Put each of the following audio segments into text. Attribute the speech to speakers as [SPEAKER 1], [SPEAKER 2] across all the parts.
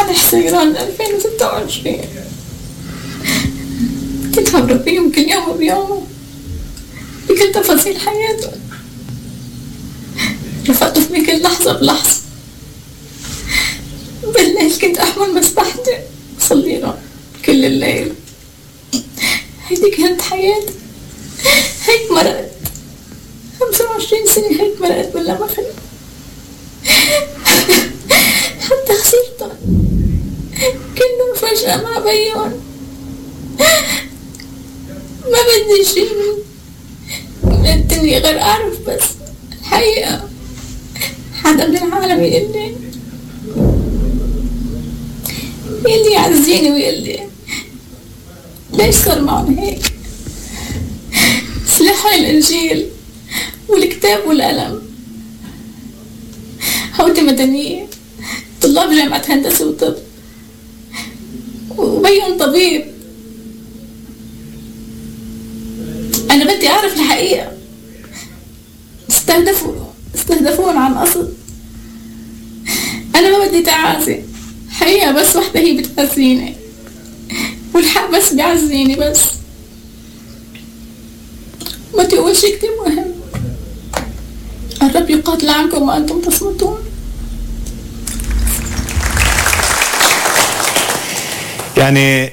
[SPEAKER 1] شهر حزيران 2026 كنت عم ربيهم كل يوم وبيومه بكل تفاصيل حياته، رفقته في بكل لحظة بلحظة. بالليل كنت أحمل مسبحتي وصلي له كل الليل. هيدي كانت حياتي، هيك مرقت 25 سنة، هيك مرقت بلا مخل. حتى خسرتهم كلهم فجأة ما بيون. ما بدي شي من الدنيا غير أعرف بس الحقيقة. حدا من العالم يقلي يعزيني ويقلي ليش صار معهم هيك؟ سلاحهم الإنجيل والكتاب والقلم. هودي مدنية، طلاب جامعة هندسة وطب، وبيهم طبيب. أنا بدي أعرف الحقيقة. استهدفون عن قصد. أنا ما بدي تعازي، حقيقة بس وحدة هي بتعزيني، والحق بس بيعزيني بس. بدي أقول شي كتير مهم: الرب يقاتل عنكم وأنتم تصمتون.
[SPEAKER 2] يعني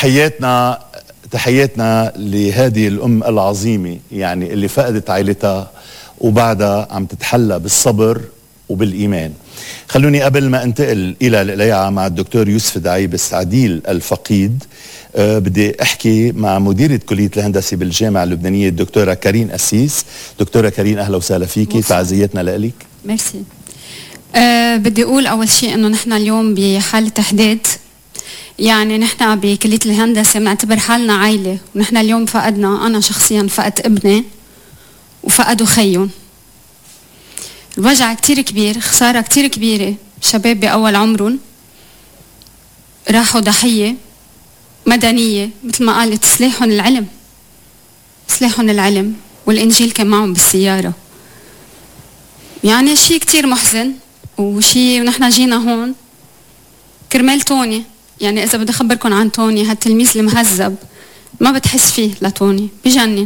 [SPEAKER 2] تحياتنا لهذه الأم العظيمة، يعني اللي فقدت عائلتها وبعدها عم تتحلى بالصبر وبالإيمان. خلوني قبل ما انتقل إلى القليعة مع الدكتور يوسف دعيبس عديل الفقيد، بدي أحكي مع مديرة كلية الهندسة بالجامعة اللبنانية الدكتورة كارين أسيس. دكتورة كارين، أهلا وسهلا فيكي، تعزيتنا لك.
[SPEAKER 3] ميرسي. بدي أقول أول شيء أنه نحن اليوم بحالة تحديد. يعني نحن بكلية الهندسة بنعتبر حالنا عائلة، ونحن اليوم فقدنا، أنا شخصيا فقدت ابني وفقدوا خيهم. الوجع كتير كبير، خسارة كتير كبيرة. شباب بأول عمرهم راحوا ضحية مدنية، مثل ما قالت، سلاحهم العلم والإنجيل كان معهم بالسيارة. يعني شيء كتير محزن، ونحن جينا هون كرمال توني. يعني إذا بدي أخبركم عن توني، هالتلميذ المهذب ما بتحس فيه لتوني، بجنن،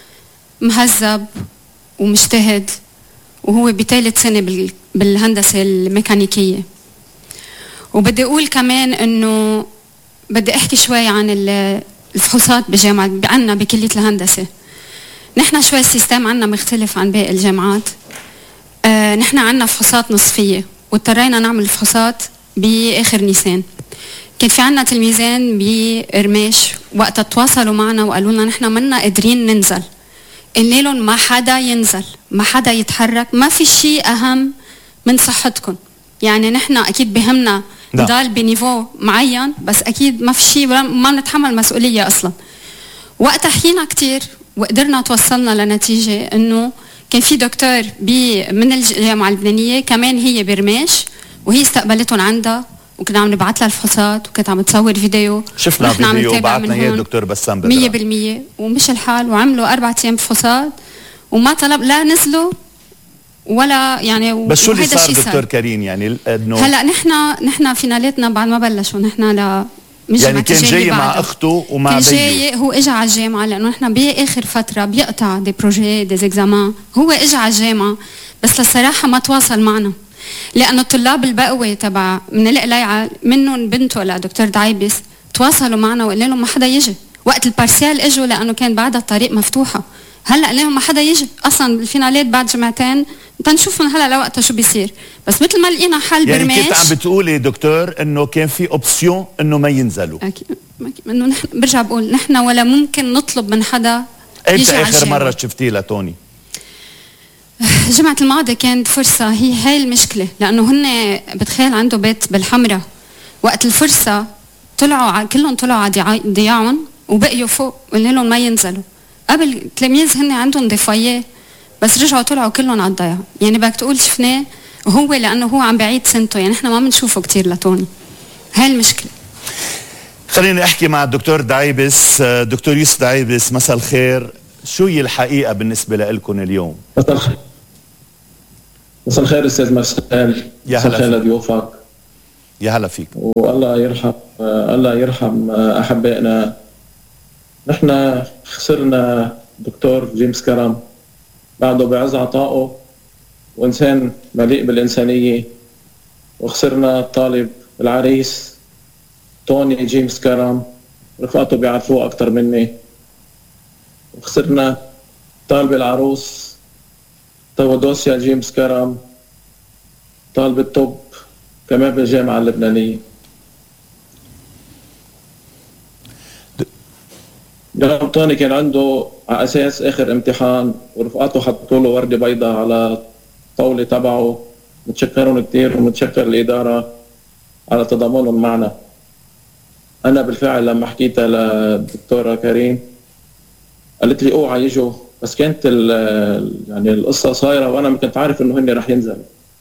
[SPEAKER 3] مهذب ومجتهد، وهو بثالث سنة بالهندسة الميكانيكية. وبدي أقول كمان إنه بدي أحكي شوي عن الفحوصات بجامعة عنا بكلية الهندسة. نحن شوي السيستم عنا مختلف عن باقي الجامعات. نحن عنا فحوصات نصفية، واضطرينا نعمل الفحوصات بآخر نيسان. كان في عنا تلميذين برماش وقتها تواصلوا معنا وقالوا لنا نحن منا قادرين ننزل. قلنا لهم ما حدا ينزل، ما حدا يتحرك، ما في شيء أهم من صحتكم. يعني نحن أكيد بهمنا نضل بنيفو معين، بس أكيد ما في شيء، ما بنتحمل مسؤولية أصلا. وقتها حكينا كتير وقدرنا توصلنا لنتيجة إنه كان في دكتور من الجامعة اللبنانية كمان هي برماش، وهي استقبلتهم عندها، وكنا عم نبعث لها الفحوصات، وكنت عم تصور فيديو،
[SPEAKER 2] شفنا فيديو وبعثنا اياه الدكتور بسام بدر
[SPEAKER 3] 100%. ومش الحال، وعملوا 4 أيام فحوصات وما طلب لا نزلوا ولا يعني.
[SPEAKER 2] بس شو اللي صار دكتور كريم؟ يعني انه
[SPEAKER 3] هلا نحن فينالاتنا بعد ما بلشوا، نحن
[SPEAKER 2] يعني كان جاي مع اخته ومع
[SPEAKER 3] كان جاي، هو اجى على الجامعه لانه نحن باخر فتره بيقطع دي بروجي دي زيكزامان. هو اجى على الجامعه بس للصراحه ما تواصل معنا، لانه الطلاب البقوه تبع من القليعه منهم بنته لدكتور دعيبس تواصلوا معنا وقال لهم ما حدا يجي. وقت البارسيال اجوا لانه كان بعدها الطريق مفتوحه. هلا قال لهم ما حدا يجي اصلا، الفينالات بعد جمعتين تنشوفهم هلا لوقتها شو بيصير. بس مثل ما لقينا حل
[SPEAKER 2] يعني
[SPEAKER 3] برماش.
[SPEAKER 2] كنت عم بتقولي دكتور انه كان في اوبسيون انه ما ينزلوا.
[SPEAKER 3] اكيد انه نحن برجع بقول نحن ولا ممكن نطلب من حدا يجي على
[SPEAKER 2] اخر مره شفتيه لتوني؟
[SPEAKER 3] الجمعة الماضية كانت فرصة، هي المشكلة، لأنه هن بتخيل عنده بيت بالحمرة. وقت الفرصة كلهم طلعوا على ضياعهم وبقيوا فوق، قلنا لهم ما ينزلوا. قبل التلاميذ هن عندهم دفاية، بس رجعوا طلعوا كلهم على الضياع. يعني بدك تقول شفناه وهو لأنه هو عم بعيد سنته، يعني احنا ما بنشوفه كتير لتوني. هاي المشكلة.
[SPEAKER 2] خليني احكي مع الدكتور دعيبس. دكتور يوسف دعيبس، مساء الخير. شو هي الحقيقة بالنسبة لكم اليوم؟
[SPEAKER 4] مساء الخير استاذ مرسال. مساء الخير لضيوفك.
[SPEAKER 2] يا هلا فيك.
[SPEAKER 4] الله يرحم أحبائنا. نحن خسرنا دكتور جيمس كرام بعده بعز عطائه وإنسان مليء بالإنسانية، وخسرنا الطالب العريس توني جيمس كرام، رفقاته بيعرفوه أكتر مني، وخسرنا طالب العروس تودوسيا جيمس كرام، طالب الطب كمان بالجامعة اللبنانية. اليوم توني كان عنده على أساس آخر امتحان، ورفقاته حطوا له وردة بيضاء على طاولة تبعه. متشكرهم كتير ومتشكر الإدارة على تضامنهم معنا. أنا بالفعل لما حكيتها للدكتورة كريم قالت لي اوعى يجوا، بس كانت يعني القصة صايرة وأنا ما كنت عارف إنه هن رح ينزلوا.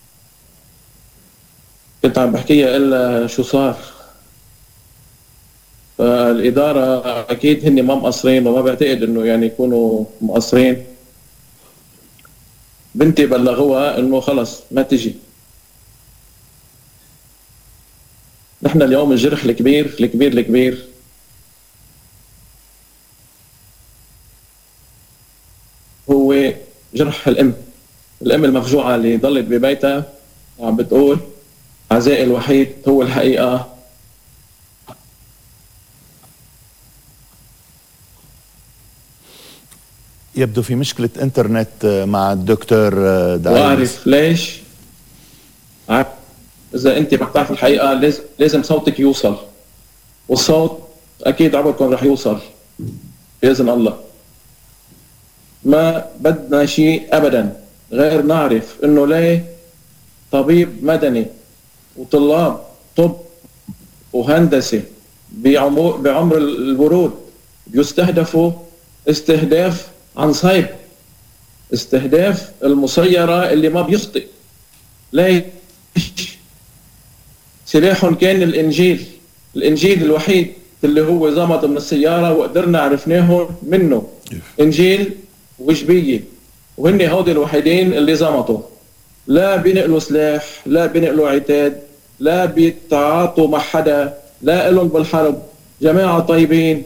[SPEAKER 4] كنت عم بحكيها إلا شو صار. فالإدارة أكيد هن ما مقصرين، وما بعتقد إنه يعني يكونوا مقصرين. بنتي بلغوها إنه خلص ما تجي. نحن اليوم الجرح الكبير هو جرح الأم المفجوعة اللي ضلت ببيتها وعم بتقول عزائي الوحيد هو الحقيقة.
[SPEAKER 2] يبدو في مشكلة انترنت مع الدكتور داعي.
[SPEAKER 4] وأعرف ليش. إذا أنت بدك تعرف الحقيقة لازم صوتك يوصل، والصوت أكيد عبركم رح يوصل بإذن الله. ما بدنا شيء أبدا غير نعرف إنه ليه طبيب مدني وطلاب طب وهندسة بعمر الورود بيستهدفوا استهداف عن صيب، استهداف المسيرة اللي ما بيخطئ. ليش؟ سلاحهم كان الإنجيل الوحيد اللي هو زمط من السيارة وقدرنا عرفناهم منه، إنجيل وجبية، وهن هودي الوحيدين اللي زمطوا. لا بينقلوا سلاح، لا بينقلوا عتاد، لا بيتعاطوا مع حدا، لا إلهم بالحرب. جماعة طيبين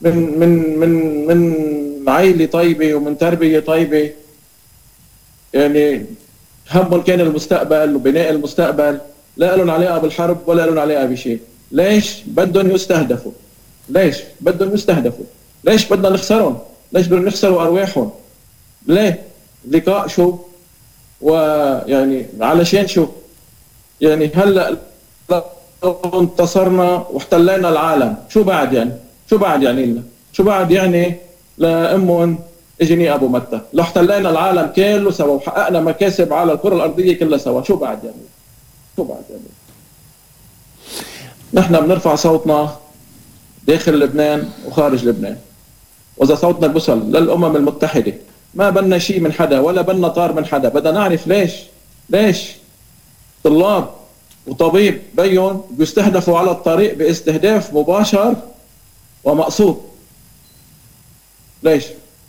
[SPEAKER 4] من عائلة طيبة ومن تربية طيبة. يعني همهم كان المستقبل وبناء المستقبل، لا لهم علاقة بالحرب ولا لهم علاقة بشيء. ليش بدهم يستهدفوا؟ ليش بدنا نخسرهم؟ ليش بدنا نخسروا أرواحهم؟ ليه؟ لقاء شو؟ ويعني علشان شو؟ يعني هلأ لو انتصرنا واحتلينا العالم شو بعد يعني؟ شو بعد يعني لأمهم اجني أبو متى؟ لو احتلينا العالم كله سوا وحققنا مكاسب على الكرة الأرضية كلها سوا، شو بعد يعني؟ نحن بنرفع صوتنا داخل لبنان وخارج لبنان، وإذا صوتنا بوصل للأمم المتحدة ما بدنا شيء من حدا ولا بدنا طار من حدا. بدنا نعرف ليش طلاب وطبيب بيون بيستهدفوا على الطريق باستهداف مباشر ومقصود. ليش؟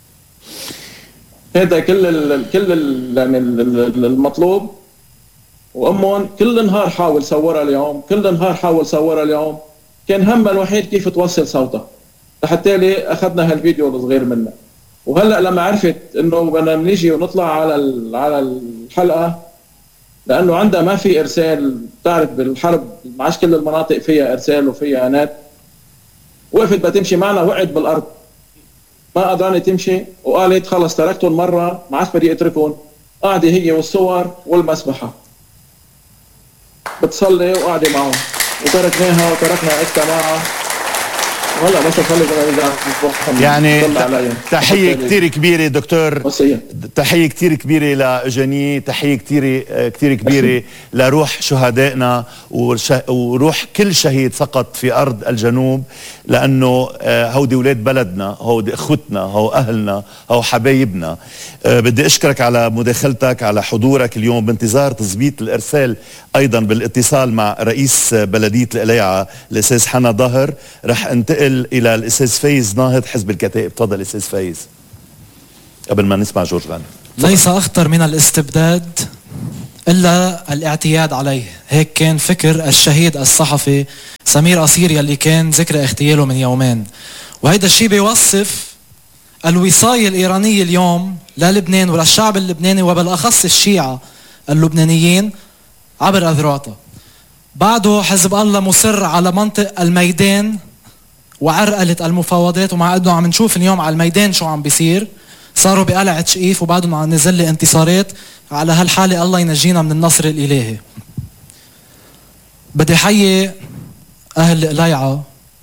[SPEAKER 4] هذا كل يعني المطلوب. وأمهم كل نهار حاول صورها اليوم، كان همها الوحيد كيف توصل صوتها. لحتى لي أخذنا هالفيديو الصغير منها. وهلأ لما عرفت إنه بدنا نيجي ونطلع على الحلقة، لأنه عندها ما في إرسال، تعرف بالحرب معاش كل المناطق فيها إرسال وفيها نت، وقفت بتمشي معنا وقعت بالأرض، ما قدراني تمشي، وقالت خلص تركتهم مرة ما عاد بدي أتركهم. قاعدة هي والصور والمسبحة بتصلي وقاعدة معهم، وتركناها وتركنا إكتا معها. وهلا بس أصلي
[SPEAKER 2] يعني تحية كتير كبيرة دكتور، تحية كتير كبيرة لأجاني، تحية كتير كبيرة لروح شهدائنا وروح كل شهيد سقط في أرض الجنوب، لأنه هودي ولاد بلدنا، هودي إخوتنا، هو أهلنا، هو حبايبنا. بدي أشكرك على مداخلتك، على حضورك اليوم، بانتظار تظبيط الإرسال أيضا بالاتصال مع رئيس بلدية القليعة الأستاذ حنا ظاهر. رح انتقل إلى الأستاذ فايز ناهض حزب الكتائب. تفضل أستاذ فايز قبل ما نسمع جورج غانم.
[SPEAKER 5] ليس أخطر من الاستبداد إلا الاعتياد عليه. هيك كان فكر الشهيد الصحفي سمير قصير يلي كان ذكرى اغتياله من يومين. وهيدا الشيء بيوصف الوصاية الإيرانية اليوم للبنان وللشعب اللبناني وبالأخص الشيعة اللبنانيين عبر أذرعته. بعده حزب الله مصر على منطق الميدان وعرقلة المفاوضات، ومع انه عم نشوف اليوم على الميدان شو عم بيصير، صاروا بقلعة شقيف وبعدهم عم نزل لي انتصارات. على هالحالة الله ينجينا من النصر الإلهي. بدي حيي أهل القليعة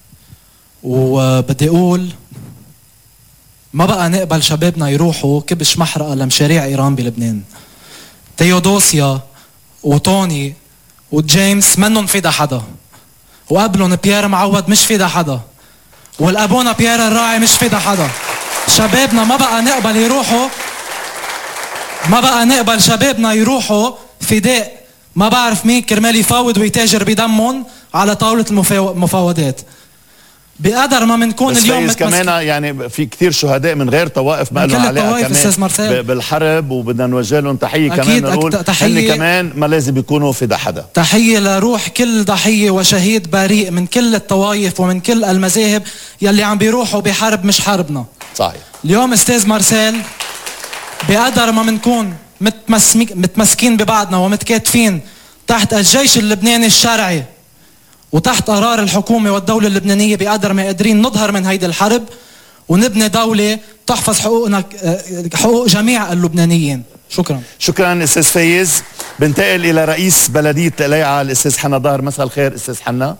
[SPEAKER 5] وبدي أقول ما بقى نقبل شبابنا يروحوا كبش محرقة لمشاريع إيران بلبنان. تيودوسيا وتوني وجيمس منن فيدا حدا، وقبلهم بيير معود مش فيدا حدا، والأبونا بيير الراعي مش فيدا حدا. شبابنا ما بقى نقبل يروحوا، ما بقى نقبل شبابنا يروحوا فداء ما بعرف مين كرمال يفاوض ويتاجر بدمهم على طاولة المفاوضات. بقدر ما منكون اليوم
[SPEAKER 2] كمان يعني في كثير شهداء من غير طوائف ما لهم علاقه كمان بالحرب، وبدنا نوجه لهم تحيه كمان، نقول هن كمان ما لازم يكونوا فدا حدا.
[SPEAKER 5] تحيه لروح كل ضحيه وشهيد بريء من كل الطوائف ومن كل المذاهب يلي عم بيروحوا بحرب مش حربنا.
[SPEAKER 2] صحيح.
[SPEAKER 5] اليوم استاذ مارسيل بقدر ما منكون متمسكين ببعضنا ومتكاتفين تحت الجيش اللبناني الشرعي وتحت قرار الحكومة والدولة اللبنانية، بقدر ما قادرين نظهر من هيدي الحرب ونبني دولة تحفظ حقوقنا، حقوق جميع اللبنانيين. شكرا.
[SPEAKER 2] شكرا استاذ فايز. بنتقل الى رئيس بلدية القليعة الاستاذ حنا ظاهر. مساء الخير استاذ حنا.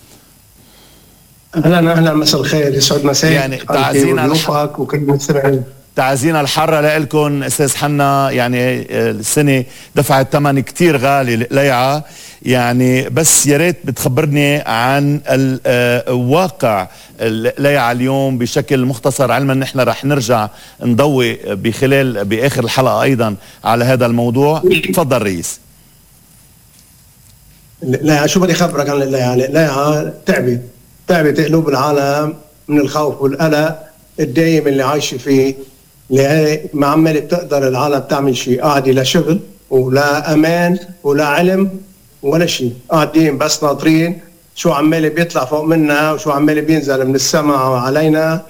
[SPEAKER 6] اهلا مساء الخير، يسعد مساك.
[SPEAKER 2] يعني تعزينا
[SPEAKER 6] ضيوفك وكل المستمعين.
[SPEAKER 2] تعزينا الحرة لكم استاذ حنا. يعني السنة دفعت ثمن كتير غالي القليعة، يعني بس يا ريت بتخبرني عن الواقع القليعة اليوم بشكل مختصر، علما نحن رح نرجع نضوي باخر الحلقة ايضا على هذا الموضوع. تفضل رئيس.
[SPEAKER 6] لا شو بدي خبرك عن القليعة. القليعة تعبت قلوب العالم من الخوف والقلق الدايم اللي عايشه فيه، اللي ما عمال بتقدر العالم تعمل شيء، قاعدة لا شغل ولا امان ولا علم ولا شيء، قاعدين بس ناطرين شو عمال بيطلع فوق منا وشو عمال بينزل من السماء علينا.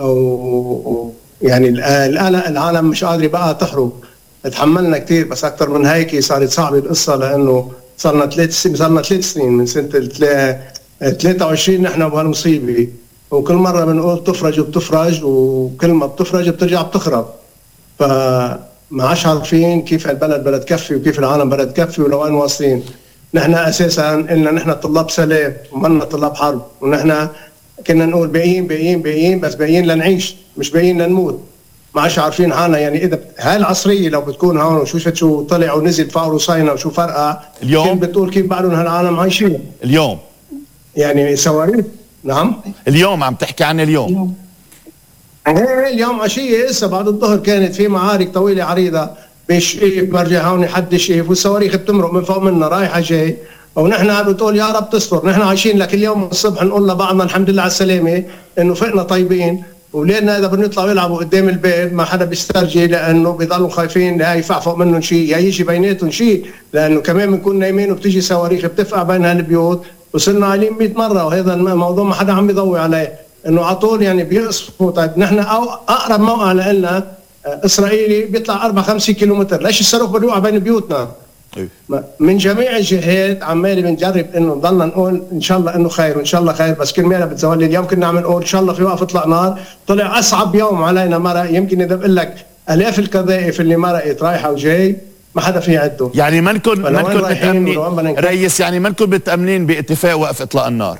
[SPEAKER 6] يعني القلق العالم مش قادرة بقى تحرق. تحملنا كتير بس اكثر من هيك صارت صعبة القصة، لانه صارنا 3 سنين من سنة 23 نحن بهالمصيبة، وكل مرة بنقول تفرج وبتفرج، وكل ما بتفرج بترجع بتخرب. فما عادش عارفين كيف البلد بدها تكفي وكيف العالم بدها تكفي ولوين واصلين. نحن اساسا قلنا نحن طلاب سلام ومنا طلاب حرب، ونحن كنا نقول باقيين بس باقيين لنعيش مش باقيين لنموت. ما عادش عارفين حالنا. يعني اذا هاي العصريه لو بتكون هون وشوفت شو طلع ونزل فقر وصينا وشو فرقه اليوم، بتقول كيف بعدهم هالعالم عايشين
[SPEAKER 2] اليوم. يعني
[SPEAKER 6] صواريخ. نعم
[SPEAKER 2] اليوم عم تحكي عن اليوم.
[SPEAKER 6] اليوم عشيه هسه بعد الظهر كانت في معارك طويله عريضه بشقيف برجع هون حد شقيف، والصواريخ بتمرق من فوق منا رايحه جاي، ونحن بتقول يا رب تستر. نحن عايشين لك اليوم الصبح نقول لبعضنا الحمد لله على السلامه انه فقنا طيبين، وليلنا اذا بدنا يطلعوا يلعبوا قدام البيت ما حدا بيسترجي، لانه بيضلوا خايفين لا يفع فوق منهم شيء يا يجي بيناتهم شيء، لانه كمان بنكون نايمين وبتيجي صواريخ بتفقع بين هالبيوت. وصلنا عليهم 100 مره، وهذا الموضوع ما حدا عم يضوي عليه، انه على طول يعني بيقصفوا. طيب نحن اقرب موقع لنا اسرائيلي بيطلع 4-5 كيلومتر، ليش الصاروخ بده يوقع بين بيوتنا؟ من جميع الجهات عمالي بنجرب انه نضلنا نقول ان شاء الله انه خير وان شاء الله خير، بس كل مره بتزولي. اليوم كنا عم نقول ان شاء الله في وقف اطلاق نار، طلع اصعب يوم علينا مرق. يمكن اذا بقول لك الاف القذائف اللي مرقت رايحه وجاي ما حدا في عده.
[SPEAKER 2] يعني منكم متامنين رئيس، يعني منكم متامنين باتفاق وقف اطلاق النار؟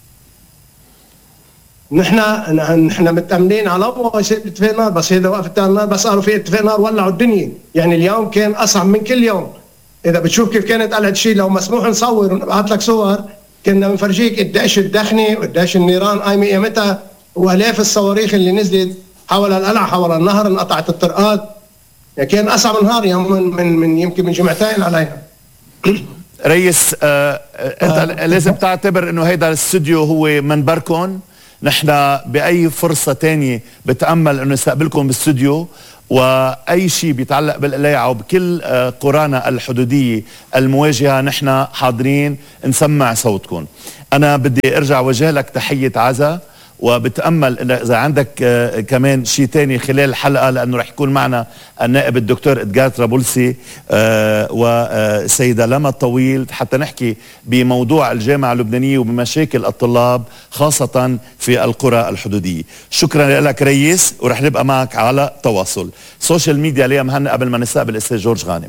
[SPEAKER 6] نحن متامنين على اتفاق نار، بس هذا وقف اتفاق نار بس صاروا في اتفاق نار ولعوا الدنيا. يعني اليوم كان اصعب من كل يوم. اذا بتشوف كيف كانت قلعة شيء، لو مسموح نصور ونبعث لك صور كنا بنفرجيك قديش الدخنه وقديش النيران قايمه قيمتها، والاف الصواريخ اللي نزلت حول القلعه حول النهر انقطعت الطرقات. يعني كان اصعب نهار يوم من يمكن من جمعتين علينا.
[SPEAKER 2] رئيس انت لازم تعتبر انه هيدا الاستوديو هو منبركم. نحن باي فرصه تانية بتامل انه نستقبلكم بالاستوديو وأي شيء بيتعلق بالقلايعة وبكل قرانا الحدودية المواجهة نحن حاضرين نسمع صوتكم. أنا بدي أرجع وجه لك تحية عزا، وبتأمل إن إذا عندك كمان شيء تاني خلال الحلقة، لأنه رح يكون معنا النائب الدكتور إدغار طرابلسي والسيدة لما الطويل حتى نحكي بموضوع الجامعة اللبنانية وبمشاكل الطلاب خاصة في القرى الحدودية. شكرا لك ريس، ورح نبقى معك على تواصل. سوشيال ميديا ليا مهنا قبل ما نستقبل الأستاذ جورج غانم.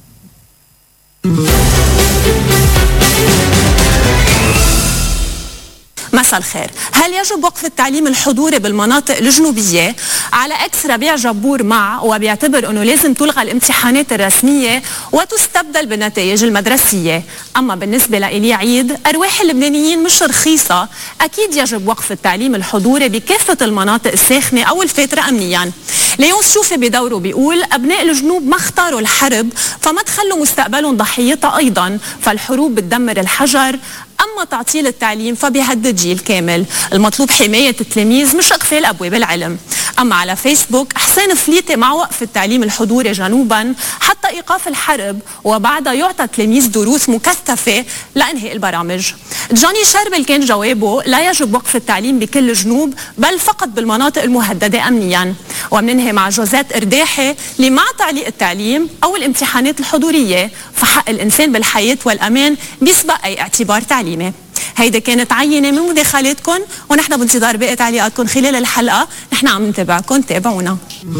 [SPEAKER 7] مساء الخير. هل يجب وقف التعليم الحضوري بالمناطق الجنوبية؟ على اكس ربيع جبور مع وبيعتبر انه لازم تلغى الامتحانات الرسمية وتستبدل بالنتائج المدرسية. اما بالنسبة لإلي عيد، ارواح اللبنانيين مش رخيصة، اكيد يجب وقف التعليم الحضوري بكافة المناطق الساخنة او الفاترة امنيا. ليونس شوفي بدوره بيقول ابناء الجنوب ما اختاروا الحرب، فما تخلوا مستقبلهم ضحيتها ايضا، فالحروب بتدمر الحجر، أما تعطيل التعليم فبيهدد جيل كامل. المطلوب حماية التلاميذ مش إقفال أبواب العلم. أما على فيسبوك، حسين فليتي مع وقف التعليم الحضوري جنوبا حتى إيقاف الحرب، وبعدها يعطى التلاميذ دروس مكثفة لإنهاء البرامج. جوني شربل كان جوابه لا يجب وقف التعليم بكل الجنوب، بل فقط بالمناطق المهددة أمنيا. ومننهي مع جوزات إرداحي اللي مع تعليق التعليم أو الامتحانات الحضورية، فحق الإنسان بالحياة والأمان بيسبق أي اعتبار تعليمي. هيدا كانت عينة من مداخلاتكم، ونحن بانتظار باقي تعليقاتكم خلال الحلقة. نحن عم نتابعكم، تابعونا.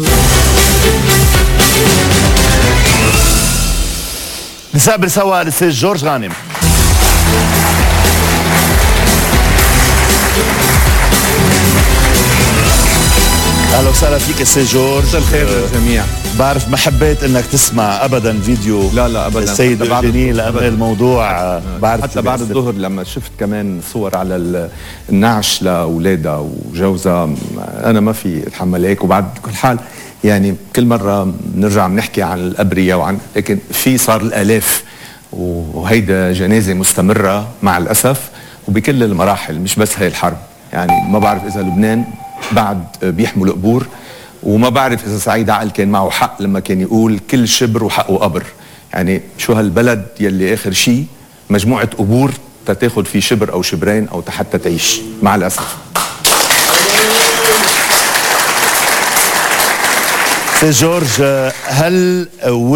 [SPEAKER 2] نستقبل سوا الأستاذ جورج غانم. اهلا وسهلا فيك استاذ جورج.
[SPEAKER 8] مساء الخير للجميع.
[SPEAKER 2] بعرف ما حبيت انك تسمع ابدا فيديو
[SPEAKER 8] لا ابدا
[SPEAKER 2] السيد الجني، لان الموضوع بعرف
[SPEAKER 8] حتى بعد الظهر لما شفت كمان صور على النعش لاولادها وجوزها، انا ما في اتحمل هيك. وبعد كل حال يعني كل مره بنرجع بنحكي عن الابرياء لكن في صار الالاف، وهيدا جنازه مستمره مع الاسف وبكل المراحل، مش بس هي الحرب. يعني ما بعرف اذا لبنان بعد بيحمل قبور، وما بعرف اذا سعيد عقل كان معه حق لما كان يقول كل شبر وحقه قبر. يعني شو هالبلد يلي اخر شيء مجموعه قبور تاخذ فيه شبر او شبرين او حتى تعيش، مع الاسف.
[SPEAKER 2] سيد جورج، هل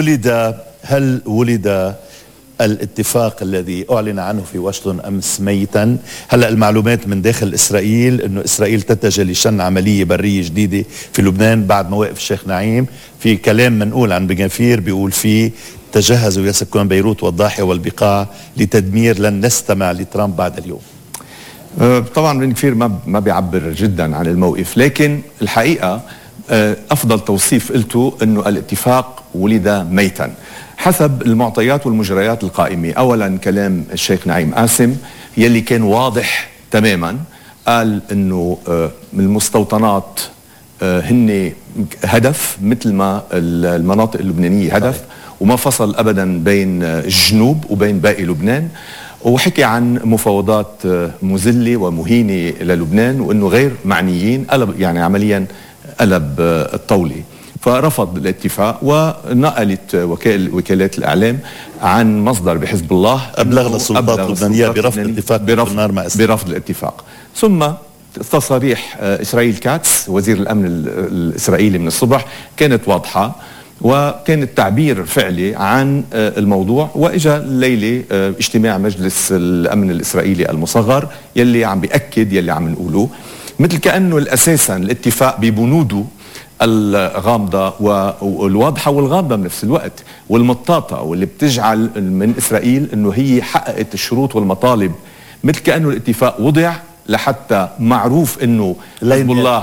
[SPEAKER 2] ولد الاتفاق الذي أعلن عنه في واشنطن أمس ميتا؟ هلأ المعلومات من داخل إسرائيل أنه إسرائيل تتجه لشن عملية برية جديدة في لبنان بعد مواقف الشيخ نعيم. في كلام منقول عن بن غفير بيقول فيه تجهزوا يا سكان بيروت والضاحية والبقاع لتدمير لن نستمع لترامب بعد اليوم.
[SPEAKER 8] طبعا بن غفير ما بيعبر جدا عن الموقف، لكن الحقيقة أفضل توصيف قلته أنه الاتفاق ولد ميتا حسب المعطيات والمجريات القائمة. أولا كلام الشيخ نعيم قاسم يلي كان واضح تماما، قال أنه المستوطنات هن هدف مثل ما المناطق اللبنانية هدف، وما فصل أبدا بين الجنوب وبين باقي لبنان، وحكي عن مفاوضات مذلة ومهينة للبنان وأنه غير معنيين، قلب يعني عمليا قلب الطاولة. فرفض الاتفاق، ونقلت وكالات الإعلام عن مصدر بحزب الله
[SPEAKER 2] أبلغنا السلطات اللبنانية برفض الاتفاق
[SPEAKER 8] برفض الاتفاق. ثم تصاريح إسرائيل كاتس وزير الأمن الإسرائيلي من الصبح كانت واضحة، وكانت تعبير فعلي عن الموضوع. وإجا الليلة اجتماع مجلس الأمن الإسرائيلي المصغر يلي عم بيأكد يلي عم نقوله، مثل كأنه الأساسا الاتفاق ببنوده الغامضة والواضحة والغامضة بنفس الوقت والمطاطة، واللي بتجعل من إسرائيل أنه هي حققت الشروط والمطالب، مثل كأنه الاتفاق وضع لحتى معروف أنه حزب الله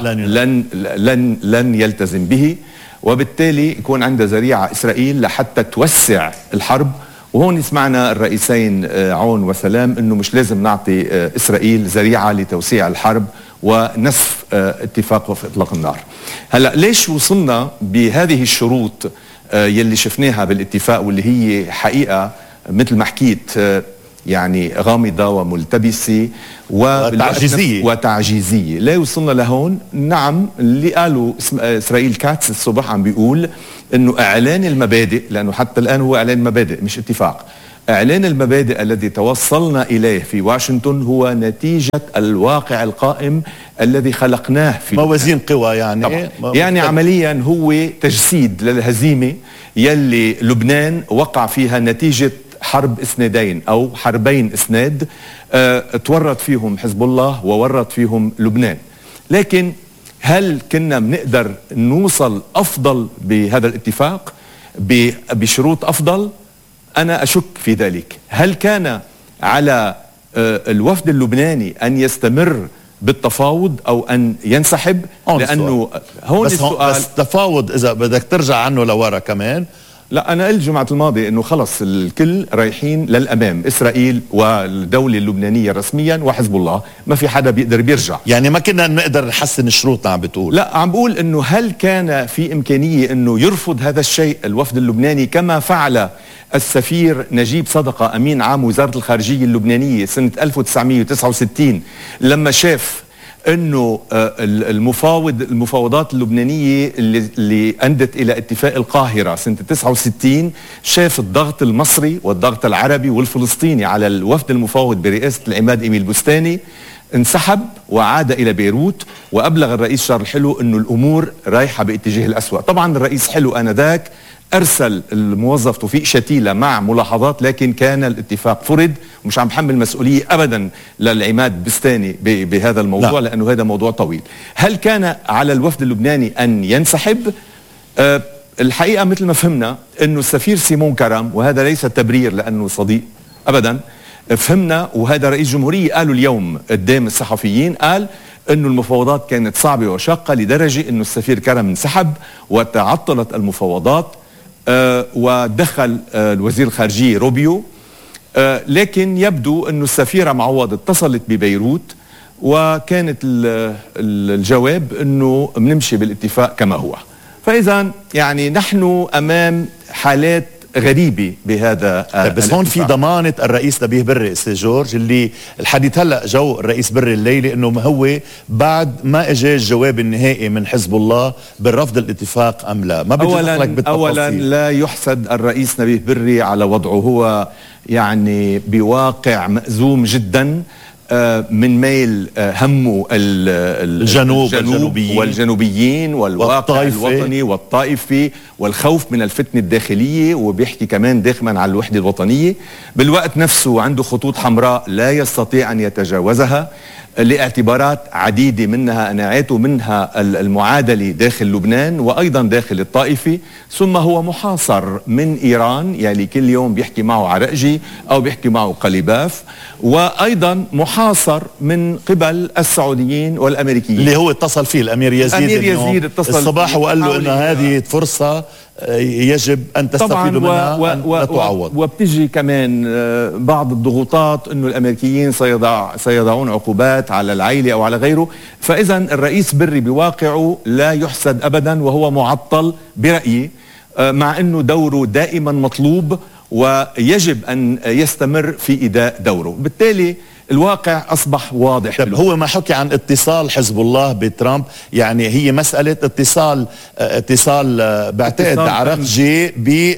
[SPEAKER 8] لن يلتزم به، وبالتالي يكون عندها ذريعة إسرائيل لحتى توسع الحرب. وهون سمعنا الرئيسين عون وسلام أنه مش لازم نعطي إسرائيل ذريعة لتوسيع الحرب ونسف اتفاق وفق إطلاق النار. هلأ ليش وصلنا بهذه الشروط يلي شفناها بالاتفاق، واللي هي حقيقة مثل ما حكيت يعني غامضة وملتبسة وتعجيزية. لا وصلنا لهون. نعم، اللي قالوا إسرائيل كاتس الصبح عم بيقول أنه إعلان المبادئ، لأنه حتى الآن هو إعلان مبادئ مش اتفاق، إعلان المبادئ الذي توصلنا إليه في واشنطن هو نتيجة الواقع القائم الذي خلقناه في
[SPEAKER 2] موازين قوى يعني
[SPEAKER 8] يعني عمليا هو تجسيد للهزيمة يلي لبنان وقع فيها نتيجة حرب إسنادين أو حربين إسناد تورط فيهم حزب الله وورط فيهم لبنان. لكن هل كنا بنقدر نوصل أفضل بهذا الاتفاق بشروط أفضل؟ أنا أشك في ذلك. هل كان على الوفد اللبناني أن يستمر بالتفاوض أو أن ينسحب؟ لأنه هون السؤال
[SPEAKER 2] بس تفاوض إذا بدك ترجع عنه لورا كمان.
[SPEAKER 8] لا، أنا قلت جمعة الماضي أنه خلص الكل رايحين للأمام، إسرائيل والدولة اللبنانية رسميا وحزب الله، ما في حدا بيقدر بيرجع.
[SPEAKER 2] يعني ما كنا نقدر نحسن الشروط. عم بتقول
[SPEAKER 8] لا، عم بقول أنه هل كان في إمكانية أنه يرفض هذا الشيء الوفد اللبناني كما فعل السفير نجيب صدقة أمين عام وزارة الخارجية اللبنانية سنة 1969 لما شاف انه المفاوضات اللبنانيه اللي اندت الى اتفاق القاهره سنه 69 شاف الضغط المصري والضغط العربي والفلسطيني على الوفد المفاوض برئاسه العماد إيميل بستاني، انسحب وعاد الى بيروت وابلغ الرئيس شارل حلو انه الامور رايحه باتجاه الاسوأ. طبعا الرئيس حلو انذاك أرسل الموظف توفيق شتيلة مع ملاحظات، لكن كان الاتفاق فرض، ومش عم بحمل مسؤولية أبدا للعماد بستاني بهذا الموضوع. لا. لأنه هذا موضوع طويل. هل كان على الوفد اللبناني أن ينسحب؟ الحقيقة مثل ما فهمنا أنه السفير سيمون كرم، وهذا ليس تبرير لأنه صديق أبدا، فهمنا وهذا رئيس جمهورية قالوا اليوم قدام الصحفيين، قال أنه المفاوضات كانت صعبة وشاقة لدرجة أنه السفير كرم انسحب وتعطلت المفاوضات. ودخل الوزير الخارجية روبيو، لكن يبدو أن السفيرة معوض اتصلت ببيروت وكانت الجواب أنه بنمشي بالاتفاق كما هو. فإذا يعني نحن أمام حالات غريبة بهذا.
[SPEAKER 2] بس هون في ضمانة الرئيس نبيه بري استاذ جورج، اللي الحديث هلا جو الرئيس بري الليلة انه هو بعد ما اجى الجواب النهائي من حزب الله بالرفض الاتفاق ام لا. ما بدي ادخلك بالتفاصيل.
[SPEAKER 8] اولا لا يحسد الرئيس نبيه بري على وضعه، هو يعني بواقع مأزوم جدا من ميل همه الجنوب والجنوبيين والواقع الوطني والطائفي والخوف من الفتنة الداخلية، وبيحكي كمان دائما على الوحدة الوطنية. بالوقت نفسه عنده خطوط حمراء لا يستطيع أن يتجاوزها لاعتبارات عديدة، منها قناعاته، منها المعادلة داخل لبنان وأيضا داخل الطائفة. ثم هو محاصر من إيران، يعني كل يوم بيحكي معه عرقجي أو بيحكي معه قليباف، وأيضا محاصر من قبل السعوديين والأمريكيين
[SPEAKER 2] اللي هو اتصل فيه الأمير يزيد الصباح وقال له أنه هذه فرصة يجب أن تستفيدوا منها لا تعوض.
[SPEAKER 8] وبتجي كمان بعض الضغوطات أنه الأمريكيين سيضعون عقوبات على العائلة أو على غيره. فإذا الرئيس بري بواقعه لا يحسد أبدا، وهو معطل برأيي، مع أنه دوره دائما مطلوب ويجب أن يستمر في إداء دوره. بالتالي الواقع أصبح واضح.
[SPEAKER 2] طب هو ما حكي عن اتصال حزب الله بترامب، يعني هي مسألة اتصال بعتقد عرقجي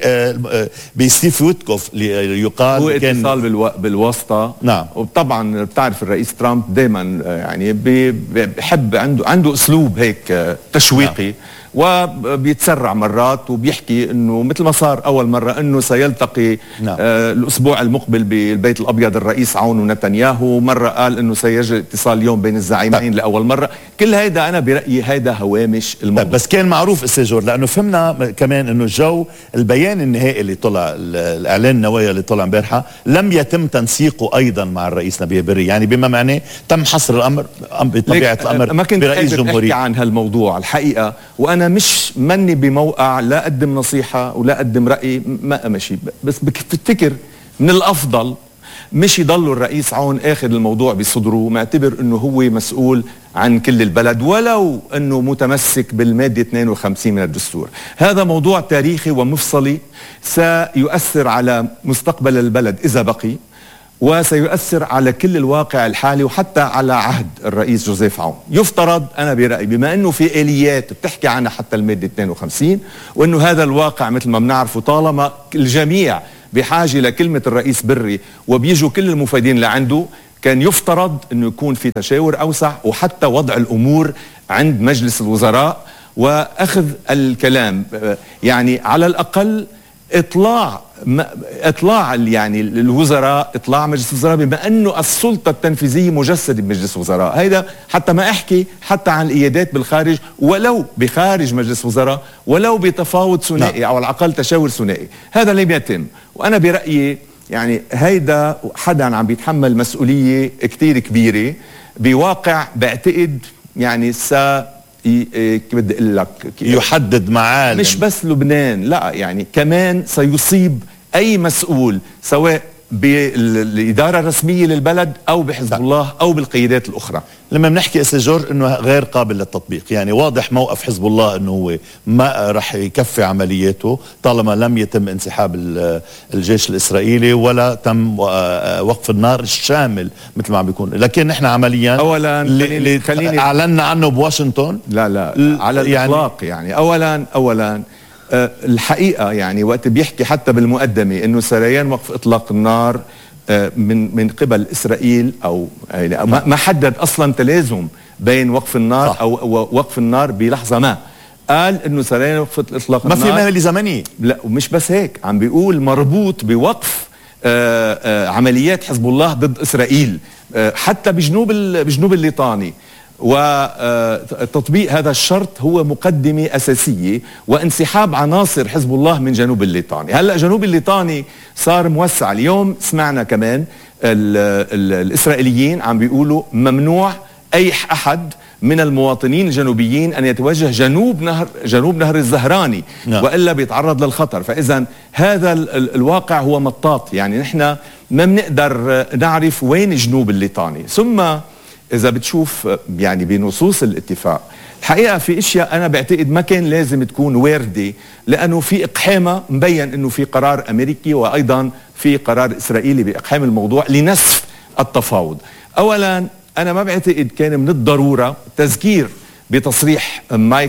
[SPEAKER 2] بستيف ويتكوف اللي يقال
[SPEAKER 8] هو اتصال بالواسطة.
[SPEAKER 2] نعم.
[SPEAKER 8] وطبعا بتعرف الرئيس ترامب دائما يعني بحب عنده أسلوب هيك تشويقي. نعم. وبيتسرع مرات وبيحكي انه مثل ما صار اول مره انه سيلتقي الاسبوع المقبل بالبيت الابيض الرئيس عون ونتنياهو، مره قال انه سيجري اتصال اليوم بين الزعيمين لاول مره. كل هيدا انا برايي هيدا هوامش الموضوع.
[SPEAKER 2] بس كان معروف استاذ جورج، لانه فهمنا كمان انه الجو البيان النهائي اللي طلع، الاعلان النوايا اللي طلع امبارحه، لم يتم تنسيقه ايضا مع الرئيس نبيه بري، يعني بما معناه تم حصر الامر بطبيعه الامر
[SPEAKER 8] ما كنت
[SPEAKER 2] برئيس جمهوريه
[SPEAKER 8] عن هالموضوع الحقيقه، وانا مش مني بموقع لا اقدم نصيحه ولا اقدم راي، ما امشي. بس بفتكر من الافضل مش يضل الرئيس عون اخذ الموضوع بصدره، معتبر انه هو مسؤول عن كل البلد ولو انه متمسك بالماده 52 من الدستور. هذا موضوع تاريخي ومفصلي سيؤثر على مستقبل البلد اذا بقي، وسيؤثر على كل الواقع الحالي وحتى على عهد الرئيس جوزيف عون. يفترض أنا برأيي بما أنه في آليات بتحكي عنها حتى المادة 52 وأنه هذا الواقع مثل ما بنعرفه طالما الجميع بحاجة لكلمة الرئيس بري وبيجوا كل المفيدين لعنده، كان يفترض أنه يكون في تشاور أوسع وحتى وضع الأمور عند مجلس الوزراء وأخذ الكلام، يعني على الأقل اطلاع يعني الوزراء، اطلاع مجلس الوزراء بما انه السلطه التنفيذيه مجسده بمجلس الوزراء. هيدا حتى ما احكي حتى عن الايادات بالخارج، ولو بخارج مجلس الوزراء، ولو بتفاوض ثنائي او على الاقل تشاور ثنائي، هذا لم يتم. وانا برايي يعني هيدا حدا عم بيتحمل مسؤوليه كتير كبيره بواقع بعتقد يعني بدي اقول لك
[SPEAKER 2] يحدد معالم
[SPEAKER 8] مش بس لبنان، لا يعني كمان سيصيب اي مسؤول سواء بالاداره الرسميه للبلد او بحزب الله او بالقيادات الاخرى.
[SPEAKER 2] لما بنحكي استاذ جورج انه غير قابل للتطبيق، يعني واضح موقف حزب الله انه هو ما رح يكفي عملياته طالما لم يتم انسحاب الجيش الاسرائيلي ولا تم وقف النار الشامل مثل ما عم بيكون. لكن نحن عمليا
[SPEAKER 8] اولا
[SPEAKER 2] خليني اعلنا عنه بواشنطن
[SPEAKER 8] لا على الاطلاق يعني اولا الحقيقه يعني وقت بيحكي حتى بالمقدمه انه سريان وقف اطلاق النار من قبل اسرائيل او يعني ما حدد اصلا تلازم بين وقف النار صح. او وقف النار بلحظه ما، قال انه سريان وقف اطلاق النار
[SPEAKER 2] ما في مهله زمنيه.
[SPEAKER 8] لا ومش بس هيك، عم بيقول مربوط بوقف عمليات حزب الله ضد اسرائيل حتى بجنوب الليطاني، وتطبيق هذا الشرط هو مقدمة أساسية وانسحاب عناصر حزب الله من جنوب الليطاني. هلأ جنوب الليطاني صار موسع. اليوم سمعنا كمان الإسرائيليين عم بيقولوا ممنوع أي أحد من المواطنين الجنوبيين أن يتوجه جنوب نهر الزهراني وإلا بيتعرض للخطر. فإذا هذا الواقع هو مطاط، يعني نحن ما بنقدر نعرف وين جنوب الليطاني. ثم إذا بتشوف يعني بنصوص الاتفاق الحقيقة في اشياء أنا بعتقد ما كان لازم تكون واردة، لأنه في إقحامة مبين أنه في قرار أمريكي وأيضا في قرار إسرائيلي بإقحام الموضوع لنسف التفاوض. أولا أنا ما بعتقد كان من الضرورة تذكير بتصريح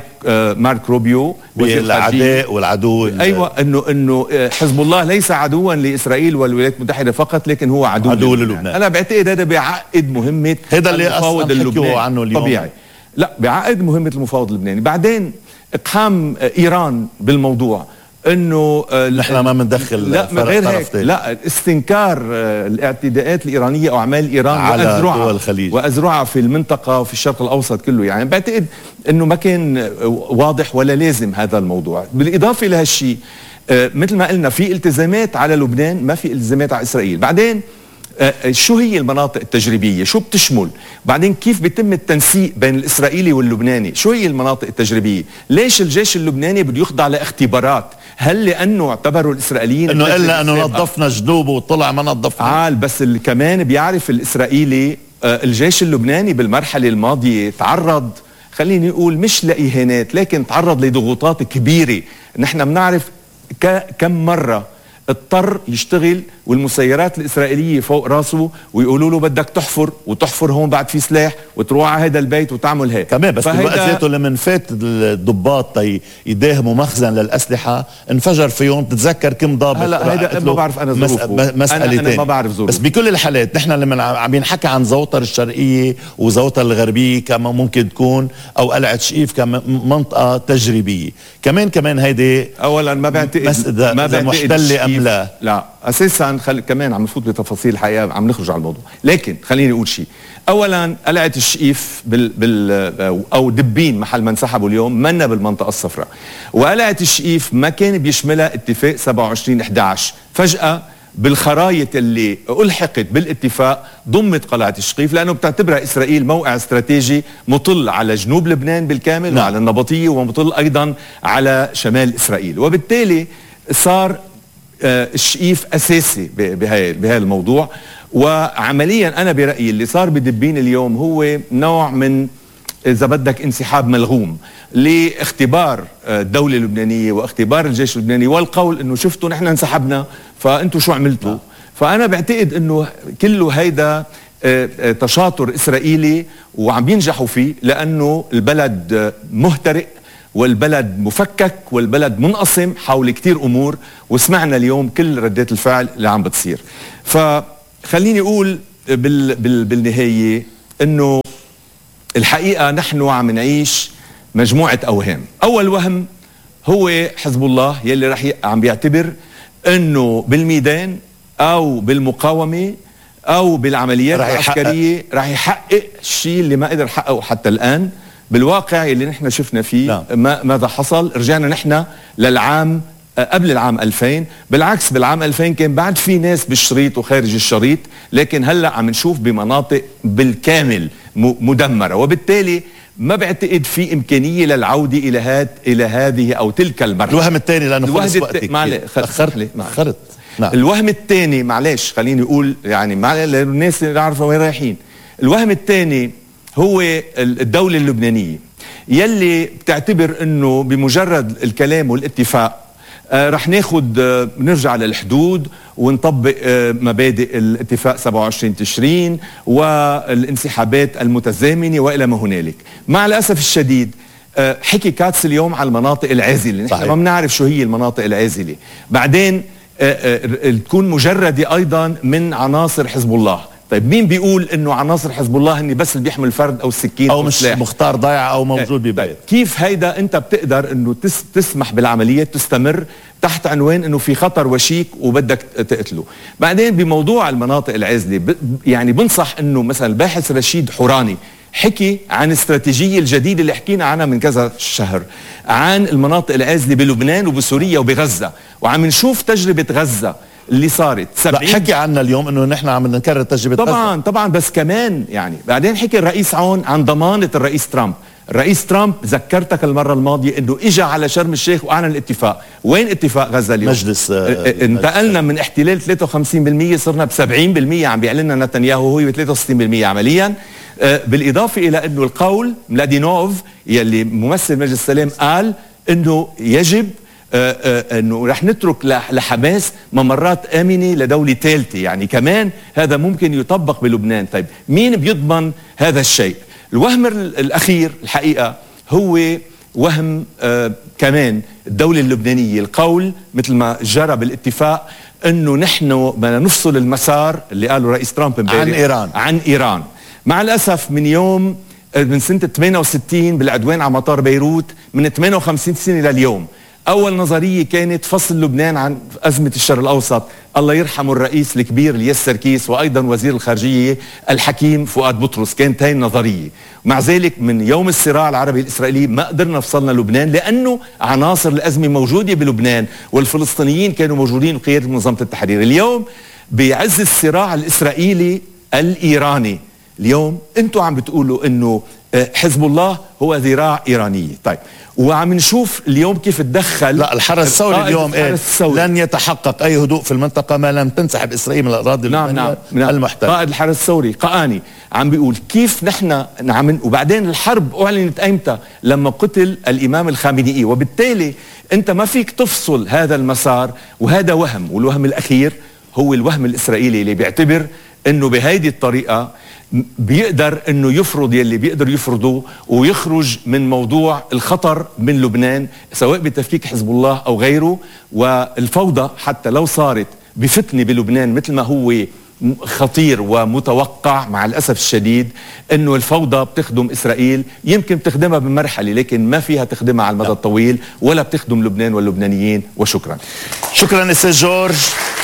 [SPEAKER 8] مارك روبيو
[SPEAKER 2] بالعداء والعدو.
[SPEAKER 8] ايوه انه حزب الله ليس عدوا لاسرائيل والولايات المتحده فقط، لكن هو عدو للبنان. انا بعتقد هذا بيعقد مهمه المفاوض اللبناني عنه اليوم. طبيعي لا بيعقد مهمه المفاوض اللبناني. بعدين اقحام ايران بالموضوع انه
[SPEAKER 2] نحن ما بندخل
[SPEAKER 8] لا غير هيك، لا استنكار الاعتداءات الايرانيه او اعمال ايران
[SPEAKER 2] على دول الخليج
[SPEAKER 8] وازرعها في المنطقه وفي الشرق الاوسط كله. يعني بعتقد انه ما كان واضح ولا لازم هذا الموضوع. بالاضافه لهالشيء مثل ما قلنا في التزامات على لبنان، ما في التزامات على اسرائيل. بعدين شو هي المناطق التجريبيه؟ شو بتشمل؟ بعدين كيف بيتم التنسيق بين الاسرائيلي واللبناني؟ شو هي المناطق التجريبيه؟ ليش الجيش اللبناني بده يخضع لاختبارات؟ هل لانه اعتبروا الاسرائيليين
[SPEAKER 2] انه الا انه نظفنا جنوبه وطلع ما نظفنا؟
[SPEAKER 8] بس اللي كمان بيعرف الاسرائيلي الجيش اللبناني بالمرحله الماضيه تعرض، خليني اقول مش لاهانات، لكن تعرض لضغوطات كبيره. نحن بنعرف كم مره اضطر يشتغل والمسيرات الإسرائيلية فوق راسه ويقولوا له بدك تحفر وتحفر هون بعد في سلاح وتروح على هذا البيت وتعمل هيك
[SPEAKER 2] كمان. بس بالوقت ذاته لما فات الضباط يداهموا مخزن للأسلحة انفجر فيهم. تتذكر كم ضابط؟
[SPEAKER 8] هلا هيدا ما بعرف أنا ظروفه،
[SPEAKER 2] أنا
[SPEAKER 8] ما بعرف ظروفه.
[SPEAKER 2] بس بكل الحالات نحن لما عم ينحكى عن زوطر الشرقية وزوطر الغربية كما ممكن تكون أو قلعة شقيف كمنطقة تجريبية كمان هيدي
[SPEAKER 8] أولا ما بعتقد
[SPEAKER 2] ما محتلة أم
[SPEAKER 8] لا اساسا كمان عم نفوت بتفاصيل الحقيقه، عم نخرج على الموضوع. لكن خليني اقول شيء. اولا قلعه الشقيف او دبين محل ما انسحبوا اليوم منا بالمنطقه الصفراء، وقلعه الشقيف ما كان بيشملها اتفاق 27/11. فجاه بالخرايط اللي ألحقت بالاتفاق ضمت قلعة الشقيف، لأنه بتعتبرها إسرائيل موقع استراتيجي مطل على جنوب لبنان بالكامل وعلى النبطية ومطل أيضا على شمال إسرائيل. وبالتالي صار الشقيف أساسي بهذا الموضوع. وعمليا أنا برأيي اللي صار بدبين اليوم هو نوع من إذا بدك انسحاب ملغوم لاختبار الدولة اللبنانية واختبار الجيش اللبناني، والقول إنه شفتوا نحن انسحبنا فأنتوا شو عملتوا. فأنا بعتقد أنه كله هيدا تشاطر إسرائيلي وعم ينجحوا فيه، لأنه البلد مهترئ والبلد مفكك والبلد منقسم حول كتير أمور، وسمعنا اليوم كل ردات الفعل اللي عم بتصير. فخليني أقول بالنهاية أنه الحقيقة نحن عم نعيش مجموعة أوهام. أول وهم هو حزب الله يلي رح عم بيعتبر أنه بالميدان أو بالمقاومة أو بالعمليات العسكرية رح يحقق الشيء اللي ما قدر يحققه حتى الآن. بالواقع اللي نحن شفنا فيه ماذا حصل؟ رجعنا نحن للعام قبل العام 2000. بالعكس بالعام 2000 كان بعد في ناس بالشريط وخارج الشريط، لكن هلأ عم نشوف بمناطق بالكامل مدمرة، وبالتالي ما بعتقد في إمكانية للعودة إلى هذه أو تلك المرحلة.
[SPEAKER 2] الوهم الثاني لأنه خلص وقتك أخرت.
[SPEAKER 8] نعم. الوهم الثاني معلش خليني أقول يعني لأنه الناس اللي عارفة وين رايحين. الوهم الثاني هو الدولة اللبنانية يلي بتعتبر أنه بمجرد الكلام والاتفاق رح نرجع للحدود ونطبق مبادئ الاتفاق 27 تشرين والانسحابات المتزامنة وإلى ما هنالك. مع الأسف الشديد حكي كاتس اليوم على المناطق العازلة، نحن ما بنعرف شو هي المناطق العازلة، بعدين تكون مجردة أيضا من عناصر حزب الله. طيب مين بيقول انه عناصر حزب الله هني بس اللي بيحمل الفرد او السكين
[SPEAKER 2] او مش مختار ضايع او موجود ببيت؟
[SPEAKER 8] طيب كيف هيدا انت بتقدر انه تسمح بالعمليات تستمر تحت عنوان انه في خطر وشيك وبدك تقتله؟ بعدين بموضوع المناطق العازله يعني بنصح انه مثلا الباحث رشيد حوراني حكي عن الاستراتيجية الجديدة اللي حكينا عنها من كذا شهر عن المناطق العازلة بلبنان وبسوريا وبغزة، وعم نشوف تجربة غزة اللي صارت.
[SPEAKER 2] حكي عنا اليوم انه نحن عم نكرر تجربة غزة.
[SPEAKER 8] طبعا بس كمان يعني بعدين حكي الرئيس عون عن ضمانة الرئيس ترامب. الرئيس ترامب ذكرتك المرة الماضية انه اجى على شرم الشيخ واعلن الاتفاق. وين اتفاق غزة اليوم؟
[SPEAKER 2] مجلس
[SPEAKER 8] انتقلنا من احتلال 53% صرنا ب70% عم بيعلننا نتنياهو هو ب63% عمليا. بالاضافة الى انه القول ملادينوف يلي ممثل مجلس السلام قال انه يجب انه رح نترك لحماس ممرات امنه لدوله ثالثه، يعني كمان هذا ممكن يطبق بلبنان. طيب مين بيضمن هذا الشيء؟ الوهم الاخير الحقيقه هو وهم كمان الدوله اللبنانيه، القول مثل ما جرى بالاتفاق انه نحن بدنا نفصل المسار اللي قاله رئيس ترامب عن ايران. مع الاسف من سنه 68 بالعدوان على مطار بيروت، من 58 سنه لليوم أول نظرية كانت فصل لبنان عن أزمة الشرق الأوسط. الله يرحمه الرئيس الكبير الياس سركيس وأيضا وزير الخارجية الحكيم فؤاد بطرس، كانت هاي النظرية. مع ذلك من يوم الصراع العربي الإسرائيلي ما قدرنا نفصلنا لبنان لأنه عناصر الأزمة موجودة بلبنان والفلسطينيين كانوا موجودين بقيادة منظمة التحرير. اليوم بعز الصراع الإسرائيلي الإيراني اليوم أنتوا عم بتقولوا أنه حزب الله هو ذراع إيرانية. طيب وعم نشوف اليوم كيف تدخل
[SPEAKER 2] الحرس الثوري اليوم لن يتحقق أي هدوء في المنطقة ما لم تنسحب إسرائيل من الأراضي المحتلة.
[SPEAKER 8] قائد الحرس الثوري قآني عم بيقول كيف نحن وبعدين الحرب أعلنت أيمتى؟ لما قتل الإمام الخامنئي. وبالتالي أنت ما فيك تفصل هذا المسار، وهذا وهم. والوهم الأخير هو الوهم الإسرائيلي اللي بيعتبر أنه بهيدي الطريقة بيقدر انه يفرض يلي بيقدر يفرضه ويخرج من موضوع الخطر من لبنان سواء بتفكيك حزب الله او غيره. والفوضى حتى لو صارت بفتنة بلبنان مثل ما هو خطير ومتوقع، مع الاسف الشديد انه الفوضى بتخدم اسرائيل، يمكن بتخدمها بمرحله لكن ما فيها تخدمها على المدى الطويل ولا بتخدم لبنان واللبنانيين. وشكرا.
[SPEAKER 2] شكرا استاذ جورج.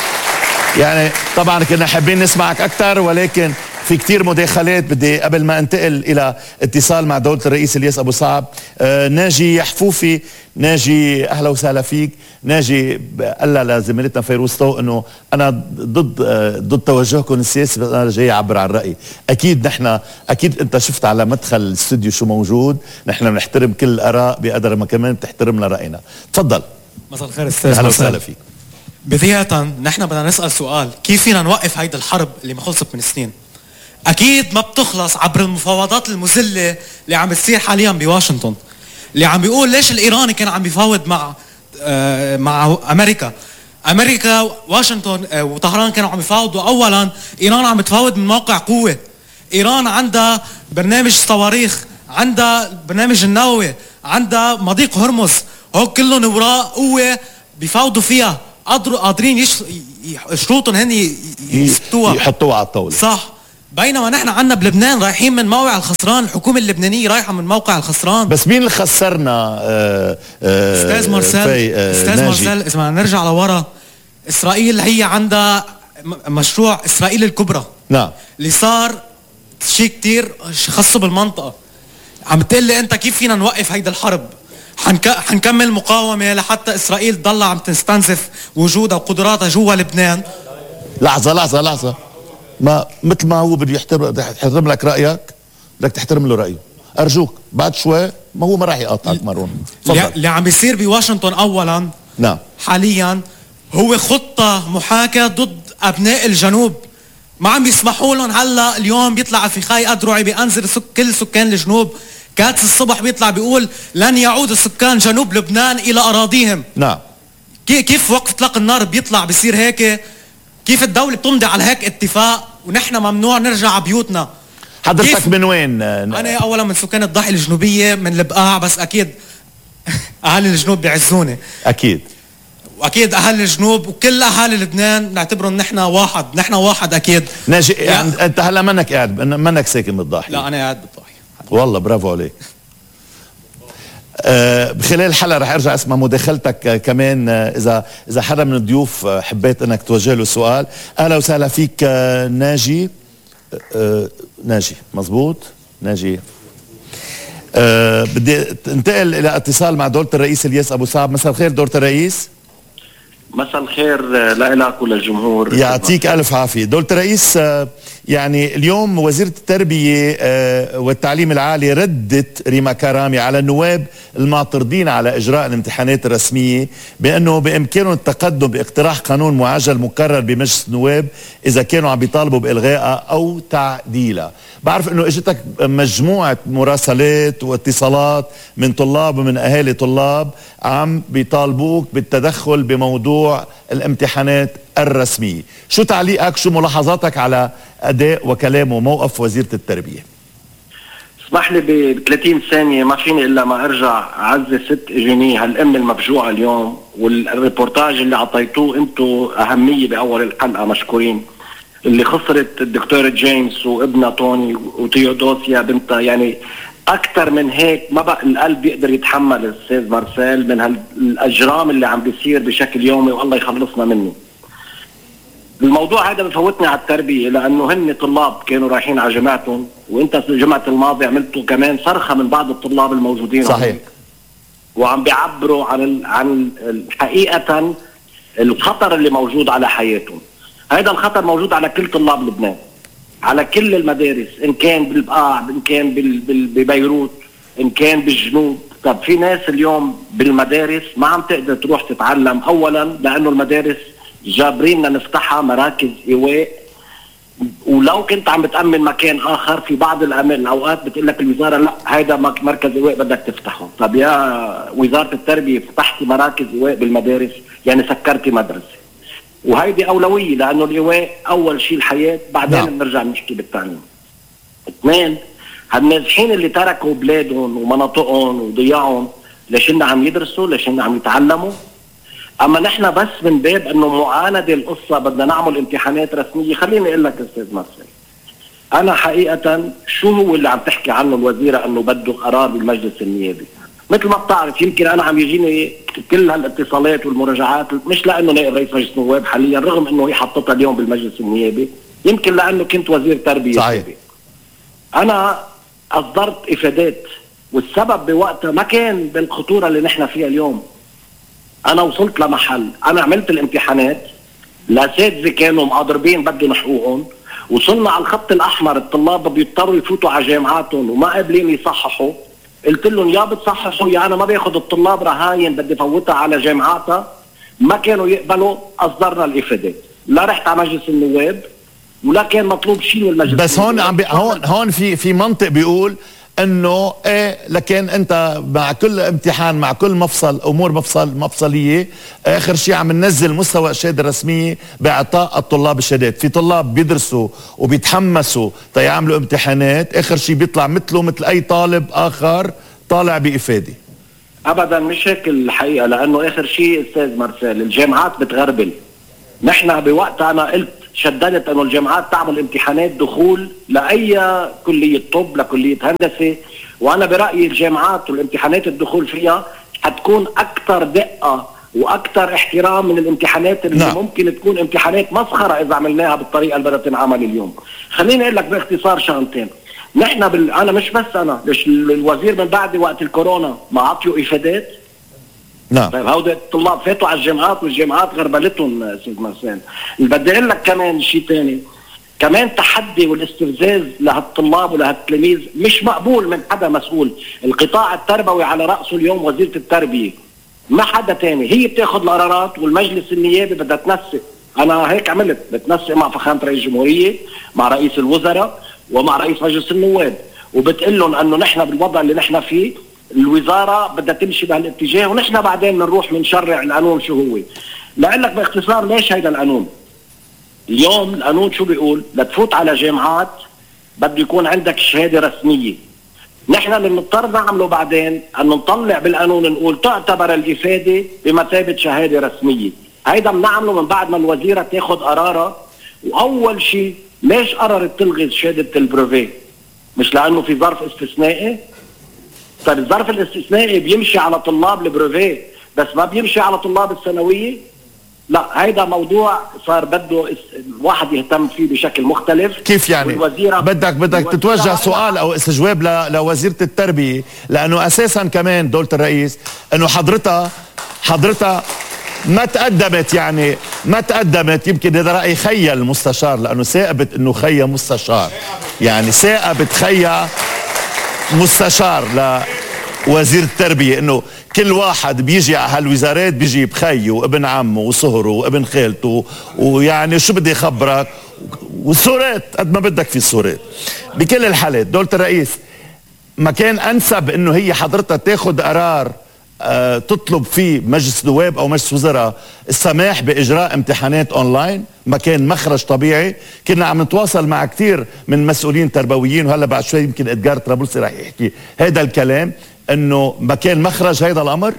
[SPEAKER 2] يعني طبعا كنا حابين نسمعك اكثر، ولكن في كتير مداخلات. بدي قبل ما انتقل الى اتصال مع دولة الرئيس الياس ابو صعب، ناجي حفوفي. ناجي اهلا وسهلا فيك. ناجي قال لزميلتنا فيروز طوق انه انا ضد توجهكم السياسي، بس انا جاي اعبر عن رايي. اكيد نحن انت شفت على مدخل الاستوديو شو موجود، نحن بنحترم كل الاراء بقدر ما كمان بتحترمنا راينا. تفضل.
[SPEAKER 5] مساء الخير استاذ.
[SPEAKER 2] اهلا وسهلا فيك.
[SPEAKER 5] بداية نحن بدنا نسأل سؤال، كيف فينا نوقف هيدا الحرب اللي ما خلصت من سنين؟ أكيد ما بتخلص عبر المفاوضات المذلة اللي عم بتصير حاليا بواشنطن، اللي عم بيقول ليش الإيراني كان عم بيفاوض مع أمريكا. امريكا واشنطن وطهران كانوا عم يفاوضوا. اولا ايران عم تفاوض من موقع قوه. ايران عندها برنامج صواريخ، عندها برنامج النووي، عندها مضيق هرمز، هو كلهم اوراق قوه بيفاوضوا فيها، قادرين شروطهم هن
[SPEAKER 2] يحطوها على الطاوله.
[SPEAKER 5] صح. بينما نحن عندنا بلبنان رايحين من موقع الخسران، الحكومه اللبنانيه رايحه من موقع الخسران.
[SPEAKER 2] بس مين اللي خسرنا؟
[SPEAKER 5] استاذ مارسيل اسمع، نرجع لورا. اسرائيل هي عندها مشروع اسرائيل الكبرى.
[SPEAKER 2] نعم.
[SPEAKER 5] اللي صار شيء كتير خاص بالمنطقه. عم تقول لي انت كيف فينا نوقف هيدا الحرب؟ حنكمل مقاومه لحتى اسرائيل تضل عم تستنزف وجودها وقدراتها جوا لبنان.
[SPEAKER 2] لحظه ما مثل ما هو بده يحترم لك رايك، بدك تحترم له رايه. ارجوك بعد شوي ما هو ما راح يقاطعك مارون.
[SPEAKER 5] اللي عم بيصير بواشنطن اولا
[SPEAKER 2] نعم
[SPEAKER 5] حاليا هو خطه محاكاه ضد ابناء الجنوب. ما عم بيسمحوا لهم. هلا اليوم بيطلع في خاي أدرعي بينذر كل سكان الجنوب. كاتس الصبح بيطلع بيقول لن يعود سكان جنوب لبنان الى اراضيهم.
[SPEAKER 2] نعم. كيف
[SPEAKER 5] وقف اطلاق النار بيطلع بيصير هيك؟ كيف الدولة بتمضي على هيك اتفاق ونحن ممنوع نرجع على بيوتنا؟
[SPEAKER 2] حضرتك من وين؟
[SPEAKER 5] انا اولا من سكان الضاحية الجنوبية من البقاع، بس اكيد اهالي الجنوب بيعزوني. واكيد اهالي الجنوب وكل اهالي لبنان نعتبرهم نحن واحد اكيد.
[SPEAKER 2] ناجي يعني انت هلا منك ساكن بالضاحية؟
[SPEAKER 5] لا انا قاعد بالضاحية.
[SPEAKER 2] والله برافو عليك. بخلال الحلقة رح ارجع اسمع مداخلتك كمان. اذا حدا من الضيوف حبيت انك توجه له سؤال. اهلا وسهلا فيك ناجي. ناجي مزبوط. ناجي بدي انتقل الى اتصال مع دولة الرئيس الياس ابو سعد. مساء الخير دولة الرئيس.
[SPEAKER 9] مساء الخير لك وللجمهور.
[SPEAKER 2] يعطيك الف عافيه. دولة الرئيس، يعني اليوم وزيرة التربية والتعليم العالي ردت ريما كرامي على النواب المعترضين على اجراء الامتحانات الرسمية بانه بامكانهم التقدم باقتراح قانون معجل مكرر بمجلس النواب اذا كانوا عم بيطالبوا بالغائها او تعديلها. بعرف انه اجتك مجموعة مراسلات واتصالات من طلاب ومن اهالي طلاب عم بيطالبوك بالتدخل بموضوع الامتحانات الرسمية. شو تعليقك، شو ملاحظاتك على اداء وكلام وموقف وزيرة التربية؟
[SPEAKER 9] اسمح لي ب 30 ثانية، ما فيني الا ما ارجع اعزي ست اجيني هالام المفجوعة اليوم، والريبورتاج اللي عطيتوه انتو اهمية باول الحلقة مشكورين، اللي خسرت الدكتور جيمس وابنها توني وتيودوسيا بنتها. يعني اكثر من هيك ما بقى القلب يقدر يتحمل الاستاذ مارسيل من هالاجرام اللي عم بيصير بشكل يومي، والله يخلصنا منه. الموضوع هذا بفوتني على التربية، لانه هن طلاب كانوا رايحين على جامعتهم، وانت الجمعة الماضية عملتوا كمان صرخة من بعض الطلاب الموجودين.
[SPEAKER 2] صحيح.
[SPEAKER 9] وعم بيعبروا عن حقيقة الخطر اللي موجود على حياتهم. هذا الخطر موجود على كل طلاب لبنان، على كل المدارس، ان كان بالبقاع، ان كان ببيروت، ان كان بالجنوب. طب في ناس اليوم بالمدارس ما عم تقدر تروح تتعلم، اولا لانه المدارس جابريننا نفتحها مراكز ايواء، ولو كنت عم بتأمن مكان اخر في بعض الاوقات بتقول لك الوزاره لا هيدا مركز ايواء بدك تفتحه. طب يا وزاره التربيه فتحتي مراكز ايواء بالمدارس يعني سكرتي مدرسه، وهيدي اولويه لانه الايواء اول شيء الحياه، بعدين بنرجع نحكي بالتعليم. اثنين، هالنازحين اللي تركوا بلادهم ومناطقهم وضياعهم، ليش هن عم يدرسوا؟ ليش هن عم يتعلموا؟ اما نحن بس من باب انه معاندة القصة بدنا نعمل امتحانات رسمية. خليني اقول لك استاذ مارسيل، انا حقيقة شو هو اللي عم تحكي عنه الوزيرة انه بده قرار بالمجلس النيابي؟ مثل ما بتعرف، يمكن انا عم يجيني كل هالاتصالات والمراجعات مش لانه نائب رئيس مجلس النواب حاليا، رغم انه هي حطتها اليوم بالمجلس النيابي، يمكن لانه كنت وزير تربية.
[SPEAKER 2] صحيح.
[SPEAKER 9] انا اصدرت افادات، والسبب بوقتها ما كان بالخطورة اللي نحن فيها اليوم. انا وصلت لمحل، انا عملت الامتحانات، الاساتذه كانوا مقاضربين بدهم حقوقهم، وصلنا على الخط الاحمر، الطلاب بيضطروا يفوتوا على جامعاتهم وما قابلين يصححوا. قلت لهم يا بتصححوا يا انا ما باخذ الطلاب رهاين بدي فوتها على جامعاتها. ما كانوا يقبلوا، اصدرنا الافادات، لا رحت على مجلس النواب ولا كان مطلوب شيء من المجلس.
[SPEAKER 2] بس هون في منطق بيقول انه ايه، لكن انت مع كل امتحان، مع كل مفصل امور مفصليه، اخر شيء عم ننزل مستوى الشهاده الرسميه باعطاء الطلاب الشهادات. في طلاب بيدرسوا وبيتحمسوا تيعملوا امتحانات، اخر شيء بيطلع مثله مثل اي طالب اخر طالع بافاده.
[SPEAKER 9] ابدا مش هيك الحقيقه، لانه اخر شيء استاذ مارسيل الجامعات بتغربل. نحن بوقت انا قلت شددت انه الجامعات تعمل امتحانات دخول لاي كليه طب، لكليه هندسه، وانا برايي الجامعات والامتحانات الدخول فيها حتكون اكثر دقه واكثر احترام من الامتحانات اللي
[SPEAKER 2] نعم.
[SPEAKER 9] ممكن تكون امتحانات مسخره اذا عملناها بالطريقه اللي بدها تنعمل اليوم. خليني اقول لك باختصار شغلتين. نحن انا مش بس انا، ليش الوزير من بعد وقت الكورونا ما عطيوا افادات؟
[SPEAKER 2] نعم.
[SPEAKER 9] طيب هودي الطلاب فاتوا على الجامعات والجامعات غربلتهم استاذ مارسيل. اللي بدي اقول لك كمان شيء ثاني، كمان تحدي والاستفزاز لهالطلاب ولهالتلاميذ مش مقبول من حدا مسؤول. القطاع التربوي على راسه اليوم وزيره التربيه، ما حدا ثاني. هي بتاخذ القرارات والمجلس النيابي بدها تنسق. انا هيك عملت، بتنسق مع فخامه رئيس الجمهوريه، مع رئيس الوزراء، ومع رئيس مجلس النواب، وبتقول لهم انه نحن بالوضع اللي نحن فيه الوزاره بدها تمشي بهالاتجاه، ونحن بعدين بنروح بنشرع القانون شو هو. لأقول لك باختصار ليش هيدا القانون. اليوم القانون شو بيقول؟ لتفوت على جامعات بده يكون عندك شهاده رسميه. نحن اللي بنضطر نعمله بعدين انه نطلع بالقانون نقول تعتبر الافاده بمثابه شهاده رسميه. هيدا بنعمله من بعد ما الوزيره تاخذ قرارها. واول شيء ليش قررت تلغي شهاده البروفي؟ مش لانه في ظرف استثنائي؟ طيب الظرف الاستثنائي بيمشي على طلاب البروفي بس ما بيمشي على طلاب الثانويه؟ لا، هيدا موضوع صار بده الواحد يهتم فيه بشكل مختلف.
[SPEAKER 2] كيف يعني؟ بدك تتوجه سؤال او استجواب لوزيرة التربية، لانه اساسا كمان دولة الرئيس انه حضرتها ما تقدمت، يعني ما تقدمت. يمكن هذا رأي خيا المستشار، لانه ثاقبت انه خيا مستشار، يعني ثاقبت خيا مستشار لوزير التربية، انه كل واحد بيجي على هالوزارات بيجي بخيه وابن عمه وصهره وابن خالته، ويعني شو بدي خبرك، والصورات قد ما بدك في الصورات. بكل الحالات دولة الرئيس ما كان انسب انه هي حضرتها تاخذ قرار تطلب فيه مجلس نواب او مجلس وزراء السماح باجراء امتحانات اونلاين؟ ما كان مخرج طبيعي؟ كنا عم نتواصل مع كثير من مسؤولين تربويين، وهلا بعد شوي يمكن ادجار طرابلسي رح يحكي هذا الكلام، انه ما كان مخرج هذا الامر.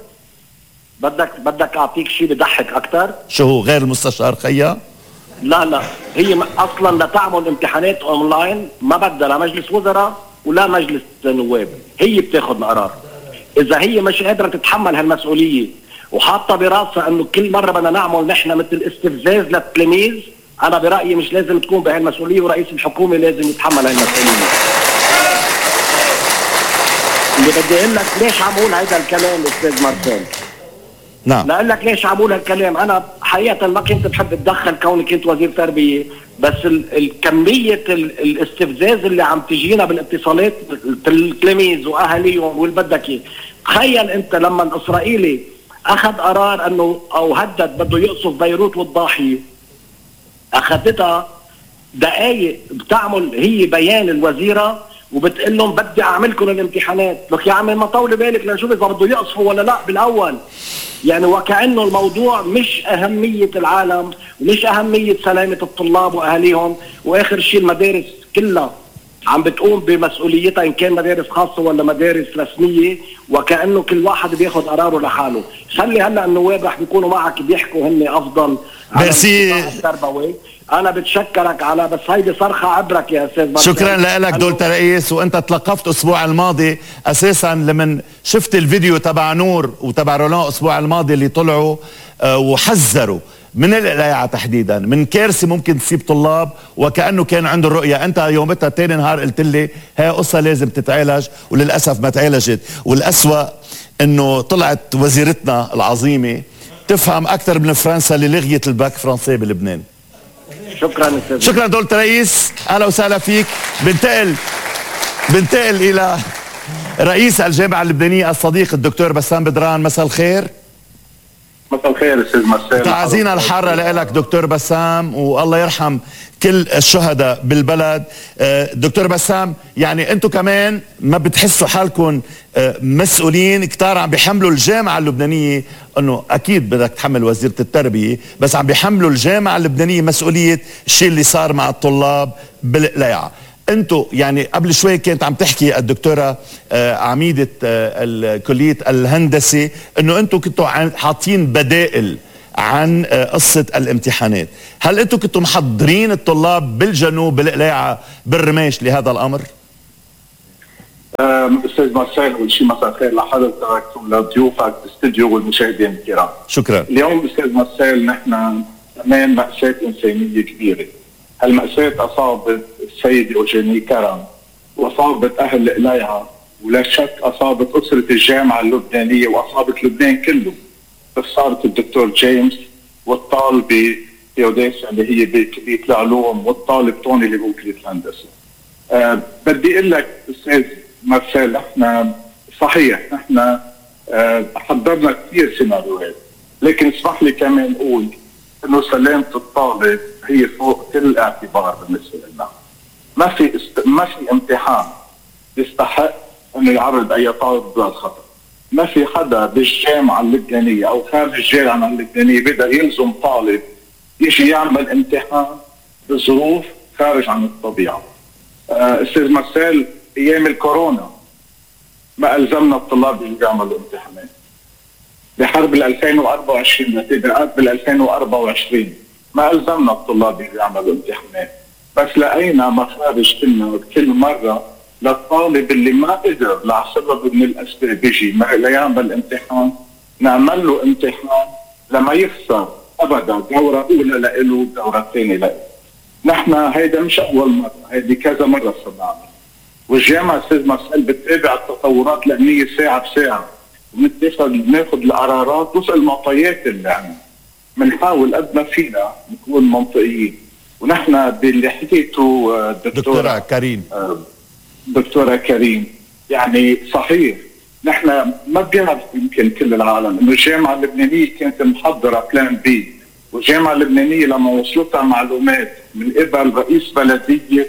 [SPEAKER 9] بدك اعطيك شيء بضحك اكثر؟
[SPEAKER 2] شو هو؟ غير المستشار خيا؟
[SPEAKER 9] لا هي اصلا لتعمل امتحانات اونلاين ما بدها لا مجلس وزراء ولا مجلس نواب، هي بتاخذ القرار. اذا هي مش قادره تتحمل هالمسؤوليه وحاطه براسها انه كل مره بدنا نعمل نحن مثل استفزاز للتلاميذ، انا برايي مش لازم تكون بهالمسؤوليه، ورئيس الحكومه لازم يتحمل هالمسؤوليه. اللي بدي اقول لك ليش عم اقول هذا الكلام استاذ مارسيل؟
[SPEAKER 2] نعم.
[SPEAKER 9] لاقول لك ليش عم اقول هالكلام. انا حقيقه ما كنت بحب اتدخل كوني كنت وزير تربيه، بس الكميه الاستفزاز اللي عم تجينا بالاتصالات التلاميذ واهاليهم واللي بدك اياه. تخيل انت لما الاسرائيلي اخذ قرار انه او هدد بده يقصف بيروت والضاحيه، اخذتها دقائق بتعمل هي بيان الوزيره وبتقول لهم بدي اعملكم الامتحانات. لك يا عمي ما طولي بالك لنشوف اذا بده يقصفوا ولا لا بالاول. يعني وكأنه الموضوع مش أهمية العالم ومش أهمية سلامة الطلاب وأهاليهم، وآخر شيء المدارس كلها عم بتقوم بمسؤوليتها إن كان مدارس خاصة ولا مدارس رسمية، وكأنه كل واحد بياخد قراره لحاله. خلي هلا النواب رح بيكونوا معك بيحكوا هن أفضل.
[SPEAKER 2] ميرسي.
[SPEAKER 9] أنا بتشكرك على بس هيدي صرخة عبرك يا أستاذ.
[SPEAKER 2] شكرا لك دولة الرئيس. وأنت تلقفت الأسبوع الماضي أساسا لمن شفت الفيديو تبع نور وتبع رولان الأسبوع الماضي اللي طلعوا وحذروا من القلايعة تحديدا من كارثة ممكن تصيب طلاب، وكأنه كان عنده الرؤية. أنت يومتها تاني نهار قلت لي هاي قصة لازم تتعالج، وللأسف ما تعالجت. والأسوأ أنه طلعت وزيرتنا العظيمة تفهم أكثر من فرنسا اللي لغيت الباك فرنسي بلبنان.
[SPEAKER 9] شكرا استاذ.
[SPEAKER 2] شكرا دولة الرئيس، اهلا وسهلا فيك. بنتقل الى رئيس الجامعة اللبنانية الصديق الدكتور بسام بدران. مساء الخير.
[SPEAKER 10] مساء الخير استاذ مرسال.
[SPEAKER 2] تعزينا الحاره لك دكتور بسام، والله يرحم كل الشهداء بالبلد. دكتور بسام، يعني انتم كمان ما بتحسوا حالكم مسؤولين كتار عم بيحملوا الجامعه اللبنانيه، انه اكيد بدك تحمل وزيره التربيه، بس عم بيحملوا الجامعه اللبنانيه مسؤوليه الشيء اللي صار مع الطلاب بالقلايعه. انتوا يعني قبل شوي كانت عم تحكي الدكتوره عميده كليه الهندسه انه انتوا كنتوا حاطين بدائل عن قصه الامتحانات. هل انتوا كنتوا محضرين الطلاب بالجنوب بالقلايعه بالرماش لهذا الامر؟
[SPEAKER 10] استاذ مارسيل، اول شيء مساء الخير لحضرتك ولضيوفك بالاستديو والمشاهدين الكرام.
[SPEAKER 2] شكرا.
[SPEAKER 10] اليوم استاذ مارسيل نحن امام مأساة انسانيه كبيره. هالمأساة اصابت السيده اوجيني كرم واصابت اهل القلايعه، ولا شك اصابت اسره الجامعه اللبنانيه واصابت لبنان كله. خساره الدكتور جيمس والطالبه ثيوديسا اللي هي بكليه العلوم والطالب توني اللي بكليه الهندسه. بدي اقول لك استاذ مارسيل، احنا صحيح احنا حضرنا كثير سيناريوهات، لكن اسمح لي كمان اقول انه سلامه الطالب هي فوق كل اعتبار بالنسبه لنا. ما في امتحان يستحق انه يعرض اي طالب للخطر. ما في حدا بالجامعه اللبنانيه او خارج الجامعه اللبنانيه بيقدر يلزم طالب يجي يعمل امتحان بظروف خارج عن الطبيعه. استاذ مارسيل، ايام الكورونا ما الزمنا الطلاب يجوا يعملوا امتحانات. بحرب 2024 نتيجة بال 2024 ما الزمنا الطلاب يجوا يعملوا امتحانات، بس لقينا مخارج كل مره للطالب اللي ما قدر لسبب من الاسباب يجي ليعمل امتحان، نعمل له امتحان لما يخسر ابدا دوره اولى له ودوره ثانيه له. نحن هيدا مش اول مره، هيدي كذا مره صرنا. والجامعه استاذ مارسيل بتتابع التطورات الامنيه ساعه بساعه، بناخذ القرارات وفق المعطيات اللي عندنا. بنحاول قد ما فينا نكون منطقيين. ونحن باللي حكيته دكتورة كريم يعني صحيح، نحن ما بيعرف يمكن كل العالم انه الجامعه اللبنانيه كانت محضره بلان بي، والجامعه اللبنانيه لما وصلتها معلومات من قبل رئيس بلديه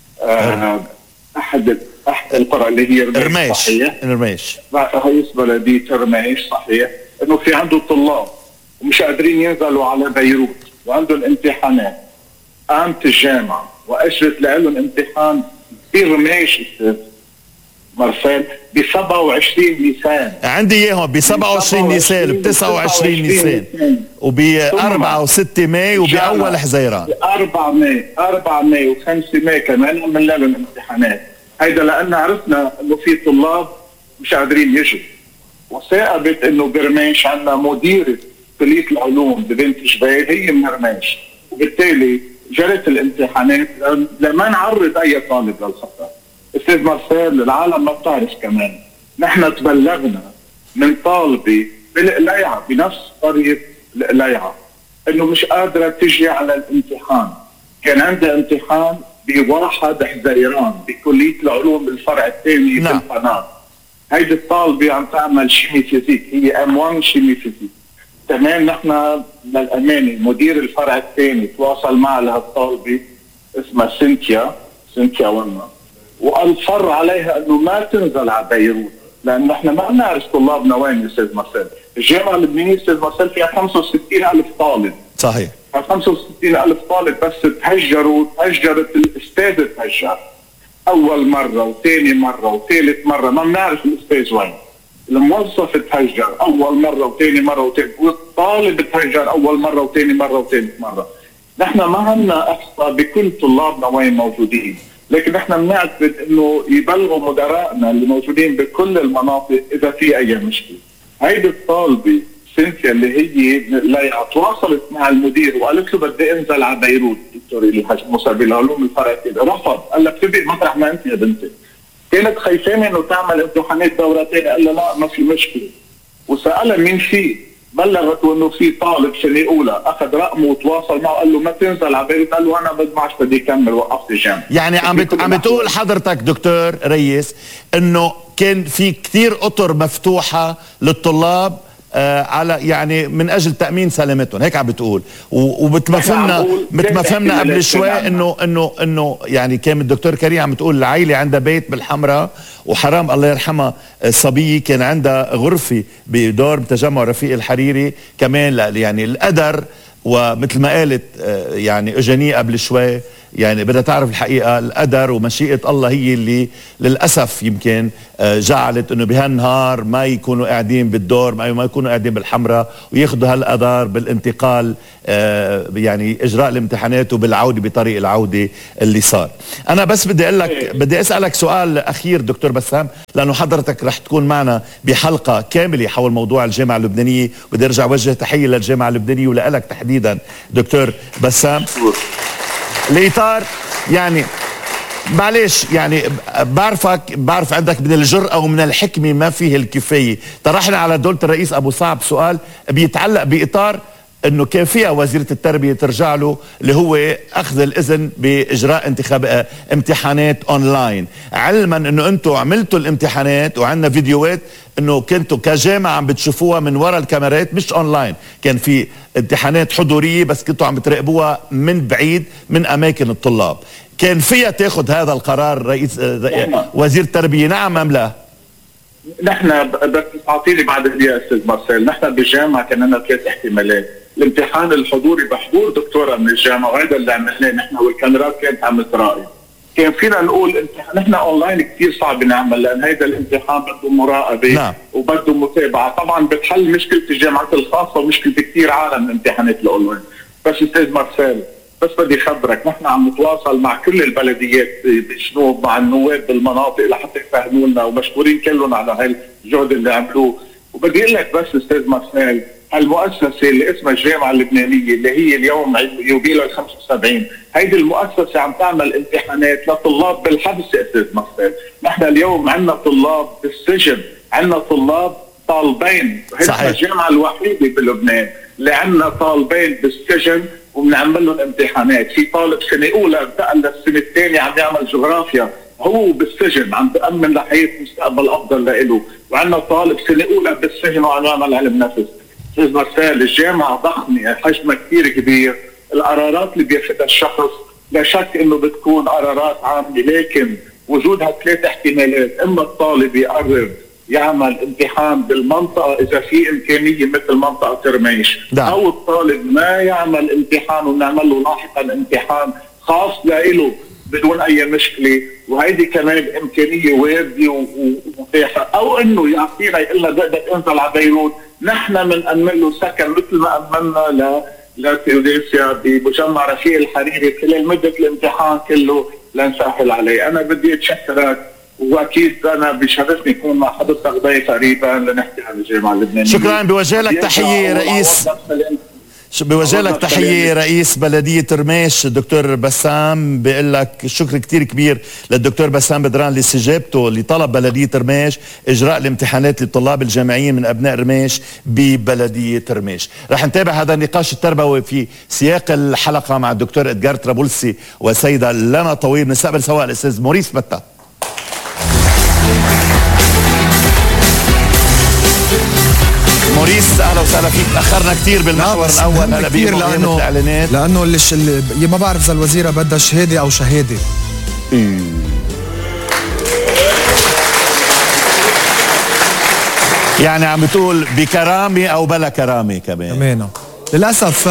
[SPEAKER 10] احد القرى اللي هي رميش،
[SPEAKER 2] رميش
[SPEAKER 10] رئيس بلديه رميش صحيح، انه في عنده طلاب ومش قادرين ينزلوا على بيروت وعندهم امتحانات، قامت الجامعه واجرت لهم امتحان في رميش استاذ مارسيل ب 27 نيسان.
[SPEAKER 2] عندي اياهم ب 27 نيسان، ب 29 نيسان، وب 4 و6 ماي، وباول حزيران.
[SPEAKER 10] ب 4 ماي و5 ماي كمان عملنا لهم امتحانات. هيدا لان عرفنا انه في طلاب مش قادرين يجوا. وثاقبت انه برميش عندنا مديره كليه العلوم ببنت جبيل هي من رميش، وبالتالي جرت الامتحانات لما نعرض اي طالب للخطر. استاذ مارسيل، العالم ما بتعرف كمان نحن تبلغنا من طالبه بالقلايعه بنفس قريه القلايعه انه مش قادره تجي على الامتحان. كان عندها امتحان ب1 حزيران بكليه العلوم بالفرع الثاني في القناه. هيدي الطالبه عم تعمل شيمي فيزيك، هي M1 شيمي فيزيك. كمان نحن للامانه مدير الفرع الثاني تواصل مع لهالطالبه اسمها سنتيا ونا، واصر عليها انه ما تنزل على بيروت، لانه احنا ما بنعرف طلابنا وين يا استاذ مارسيل. الجامعه اللبنانيه استاذ مارسيل فيها 65,000 طالب.
[SPEAKER 2] صحيح.
[SPEAKER 10] 65,000 طالب بس تهجرت الاستاذ تهجر اول مره وثاني مره وثالث مره، ما بنعرف الاستاذ وين. الموظف تهجر اول مره وثاني مره وثالث، والطالب تهجر اول مره وثاني مره وثالث مره. نحن ما عندنا احصاء بكل طلابنا وين موجودين، لكن نحن بنعتقد انه يبلغوا مدراءنا اللي موجودين بكل المناطق اذا في اي مشكله. هيدي الطالبه سنتيا اللي هي لا تواصلت مع المدير وقالت له بدي انزل على بيروت، دكتور اللي موسى بالعلوم الفرع رفض، قال لك تبقي مطرح ما انت يا بنتي. كانت خايفانه انه تعمل امتحانات دوره ثانيه، قال لا ما في مشكله. وسالها مين فيه، بلغته انه في طالب سنه اولى، اخذ رقمه وتواصل معه قال له ما تنزل على بيروت، قال له انا بدي اكمل، وقفت الجامعه.
[SPEAKER 2] يعني عم تقول حضرتك دكتور ريس انه كان في كثير اطر مفتوحه للطلاب على يعني من اجل تامين سلامتهم، هيك عم بتقول. ومتمفهمنا قبل شوي انه يعني كان الدكتور كريم عم بتقول العائله عندها بيت بالحمراء، وحرام الله يرحمها صبيه كان عندها غرفه بدور تجمع رفيق الحريري كمان، يعني القدر. ومثل ما قالت يعني اجاني قبل شوي، يعني بدها تعرف الحقيقة القدر ومشيئة الله هي اللي للأسف يمكن جعلت انه بهالنهار ما يكونوا قاعدين بالدور، ما يكونوا قاعدين بالحمراء، وياخذوا هالقدر بالانتقال يعني اجراء الامتحانات وبالعودة بطريق العودة اللي صار. انا بس بدي اسألك سؤال اخير دكتور بسام، لانه حضرتك رح تكون معنا بحلقة كاملة حول موضوع الجامعة اللبنانية، بدي ارجع وجه تحية للجامعة اللبنانية ولك تحديدا دكتور بسام. الإطار يعني معلش يعني بعرف عندك من الجرأة ومن الحكمة ما فيه الكفاية. طرحنا على دولة الرئيس أبو صعب سؤال بيتعلق بإطار انه كان فيها وزيرة التربية ترجع له، اللي هو اخذ الاذن باجراء امتحانات اونلاين، علما انه انتم عملتوا الامتحانات وعندنا فيديوهات انه كنتوا كجامعة عم بتشوفوها من وراء الكاميرات مش اونلاين، كان في امتحانات حضورية بس كنتوا عم بتراقبوها من بعيد من اماكن الطلاب. كان فيها تاخذ هذا القرار رئيس وزير التربية، نعم ام لا؟
[SPEAKER 10] نحن بس تعطيني بعد يا استاذ مارسيل، نحن بالجامعه كان لنا 3 احتمالات، الامتحان الحضوري بحضور دكتوره من الجامعه وهذا اللي عملناه نحن والكاميرات كانت عم تراقب. كان فينا نقول نحن اونلاين كثير صعب نعمل لان هذا الامتحان بده مراقبه نعم. وبده متابعه، طبعا بتحل مشكله الجامعات الخاصه ومشكله كثير عالم الامتحانات الاونلاين. بس استاذ مارسيل بس بدي خبرك نحن عم نتواصل مع كل البلديات بالجنوب مع النواب بالمناطق لحتى يفهموا لنا، ومشكورين كلهم على هالجهد اللي عملوه. وبدي اقول لك بس استاذ مارسيل، هالمؤسسه اللي اسمها الجامعه اللبنانيه اللي هي اليوم يوبيلها 75، هيدي المؤسسه عم تعمل امتحانات لطلاب بالحبس يا استاذ مارسيل. نحن اليوم عندنا طلاب بالسجن، عندنا طلاب طالبين، هي الجامعه الوحيده بلبنان اللي عندنا طالبين بالسجن وبنعمل لهم امتحانات. في طالب سنه اولى انتقل للسنه الثانيه عم يعمل جغرافيا، هو بالسجن عم تامن لحياه مستقبل افضل له، وعندنا طالب سنه اولى بالسجن وعم يعمل علم نفس. استاذ مارسيل الجامعه ضخمه، حجمها كثير كبير، القرارات اللي بياخذها الشخص لا شك انه بتكون قرارات عامه، لكن وجودها 3 احتمالات، اما الطالب يقرر يعمل امتحان بالمنطقة إذا في إمكانية مثل منطقة ترميش، أو الطالب ما يعمل امتحان ونعمل له لاحقا امتحان خاص له بدون أي مشكلة، وهيدي كمان إمكانية واردة ومتاحة، أو إنه يعطينا يقول لنا بدك انزل على بيروت، نحن بنأمن له سكن مثل ما أمنا لتيوديسيا بمجمع رفيق الحريري خلال مدة الامتحان كله لنسهل عليه. أنا بدي أتشكرك، واكيد انا بشرفني يكون مع حضرتك ضيف قريبا لنحكي عن الجامعه اللبنانيه.
[SPEAKER 2] شكرا، بوجه لك تحيه رئيس بلديه رميش الدكتور بسام. بقول لك شكر كثير كبير للدكتور بسام بدران لاستجابته لطلب بلديه رميش اجراء الامتحانات للطلاب الجامعيين من ابناء رميش ببلديه رميش. رح نتابع هذا النقاش التربوي في سياق الحلقه مع الدكتور ادغار طرابلسي وسيده لنا طويل. نستقبل سواء الاستاذ موريس متى. موريس اهلا وسهلا فيك، تاخرنا كثير بالمحور الاول هلا كثير
[SPEAKER 11] لانه اللي ما بعرف اذا الوزيره بدها شهاده او شهاده.
[SPEAKER 2] يعني عم بتقول بكرامه او بلا كرامه كمان
[SPEAKER 11] للاسف.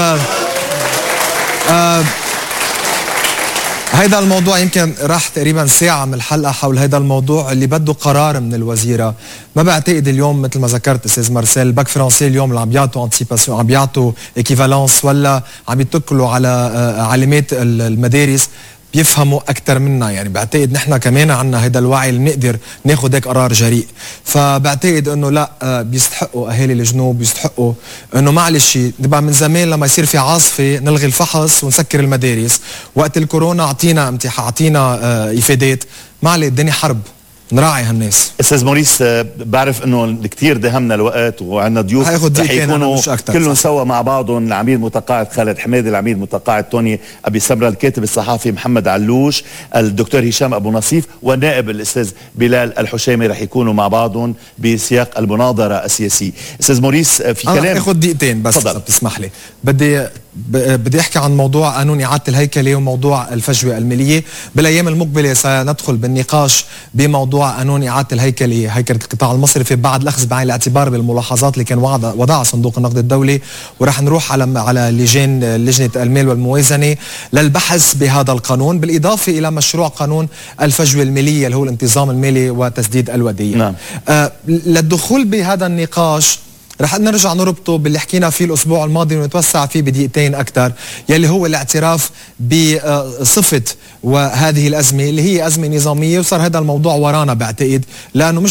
[SPEAKER 11] هيدا الموضوع يمكن راح تقريبا ساعة من الحلقة حول هيدا الموضوع اللي بده قرار من الوزيرة. ما بعتقد اليوم مثل ما ذكرت استاذ مارسيل باك فرنسي اليوم اللي عم بيعطوا انتيباسيون، عم بيعطوا ايكيفالونس، ولا عم يتكلوا على علامات المدارس بيفهموا اكثر منا. يعني بعتقد نحن كمان عنا هيدا الوعي اللي نقدر ناخذ هيك قرار جريء. فبعتقد انه لا، بيستحقوا اهالي الجنوب، بيستحقوا انه معلش نبقى من زمان لما يصير في عاصفه نلغي الفحص ونسكر المدارس. وقت الكورونا اعطينا افادات، معلش الدنيا حرب، نراعي هالناس.
[SPEAKER 2] استاذ موريس، بعرف انه كثير دهمنا الوقت وعندنا ضيوف رح يكونوا كلهم سوا مع بعضهم، العميد متقاعد خالد حمادي، العميد متقاعد توني ابي سمره، الكاتب الصحفي محمد علوش، الدكتور هشام ابو نصيف، والنائب الاستاذ بلال الحشيمي رح يكونوا مع بعضهم بسياق المناظره السياسيه. استاذ موريس في كلام
[SPEAKER 11] اخذ دقيقتين بس اذا بتسمح لي. بدي احكي عن موضوع قانون اعاده الهيكله وموضوع الفجوه الماليه. بالايام المقبله سندخل بالنقاش بموضوع قانون اعاده الهيكله، هيكله القطاع المصرفي، بعد الاخذ بعين الاعتبار بالملاحظات اللي كان وضعها صندوق النقد الدولي، ورح نروح على لجنه المال والموازنه للبحث بهذا القانون، بالاضافه الى مشروع قانون الفجوه الماليه اللي هو الانتظام المالي وتسديد الوديعه.
[SPEAKER 2] نعم.
[SPEAKER 11] للدخول بهذا النقاش رح نرجع نربطه باللي حكينا فيه الاسبوع الماضي ونتوسع فيه بدقيقتين اكثر، يلي هو الاعتراف بصفه وهذه الازمه اللي هي ازمه نظاميه، وصار هذا الموضوع ورانا بعتقد، لانه مش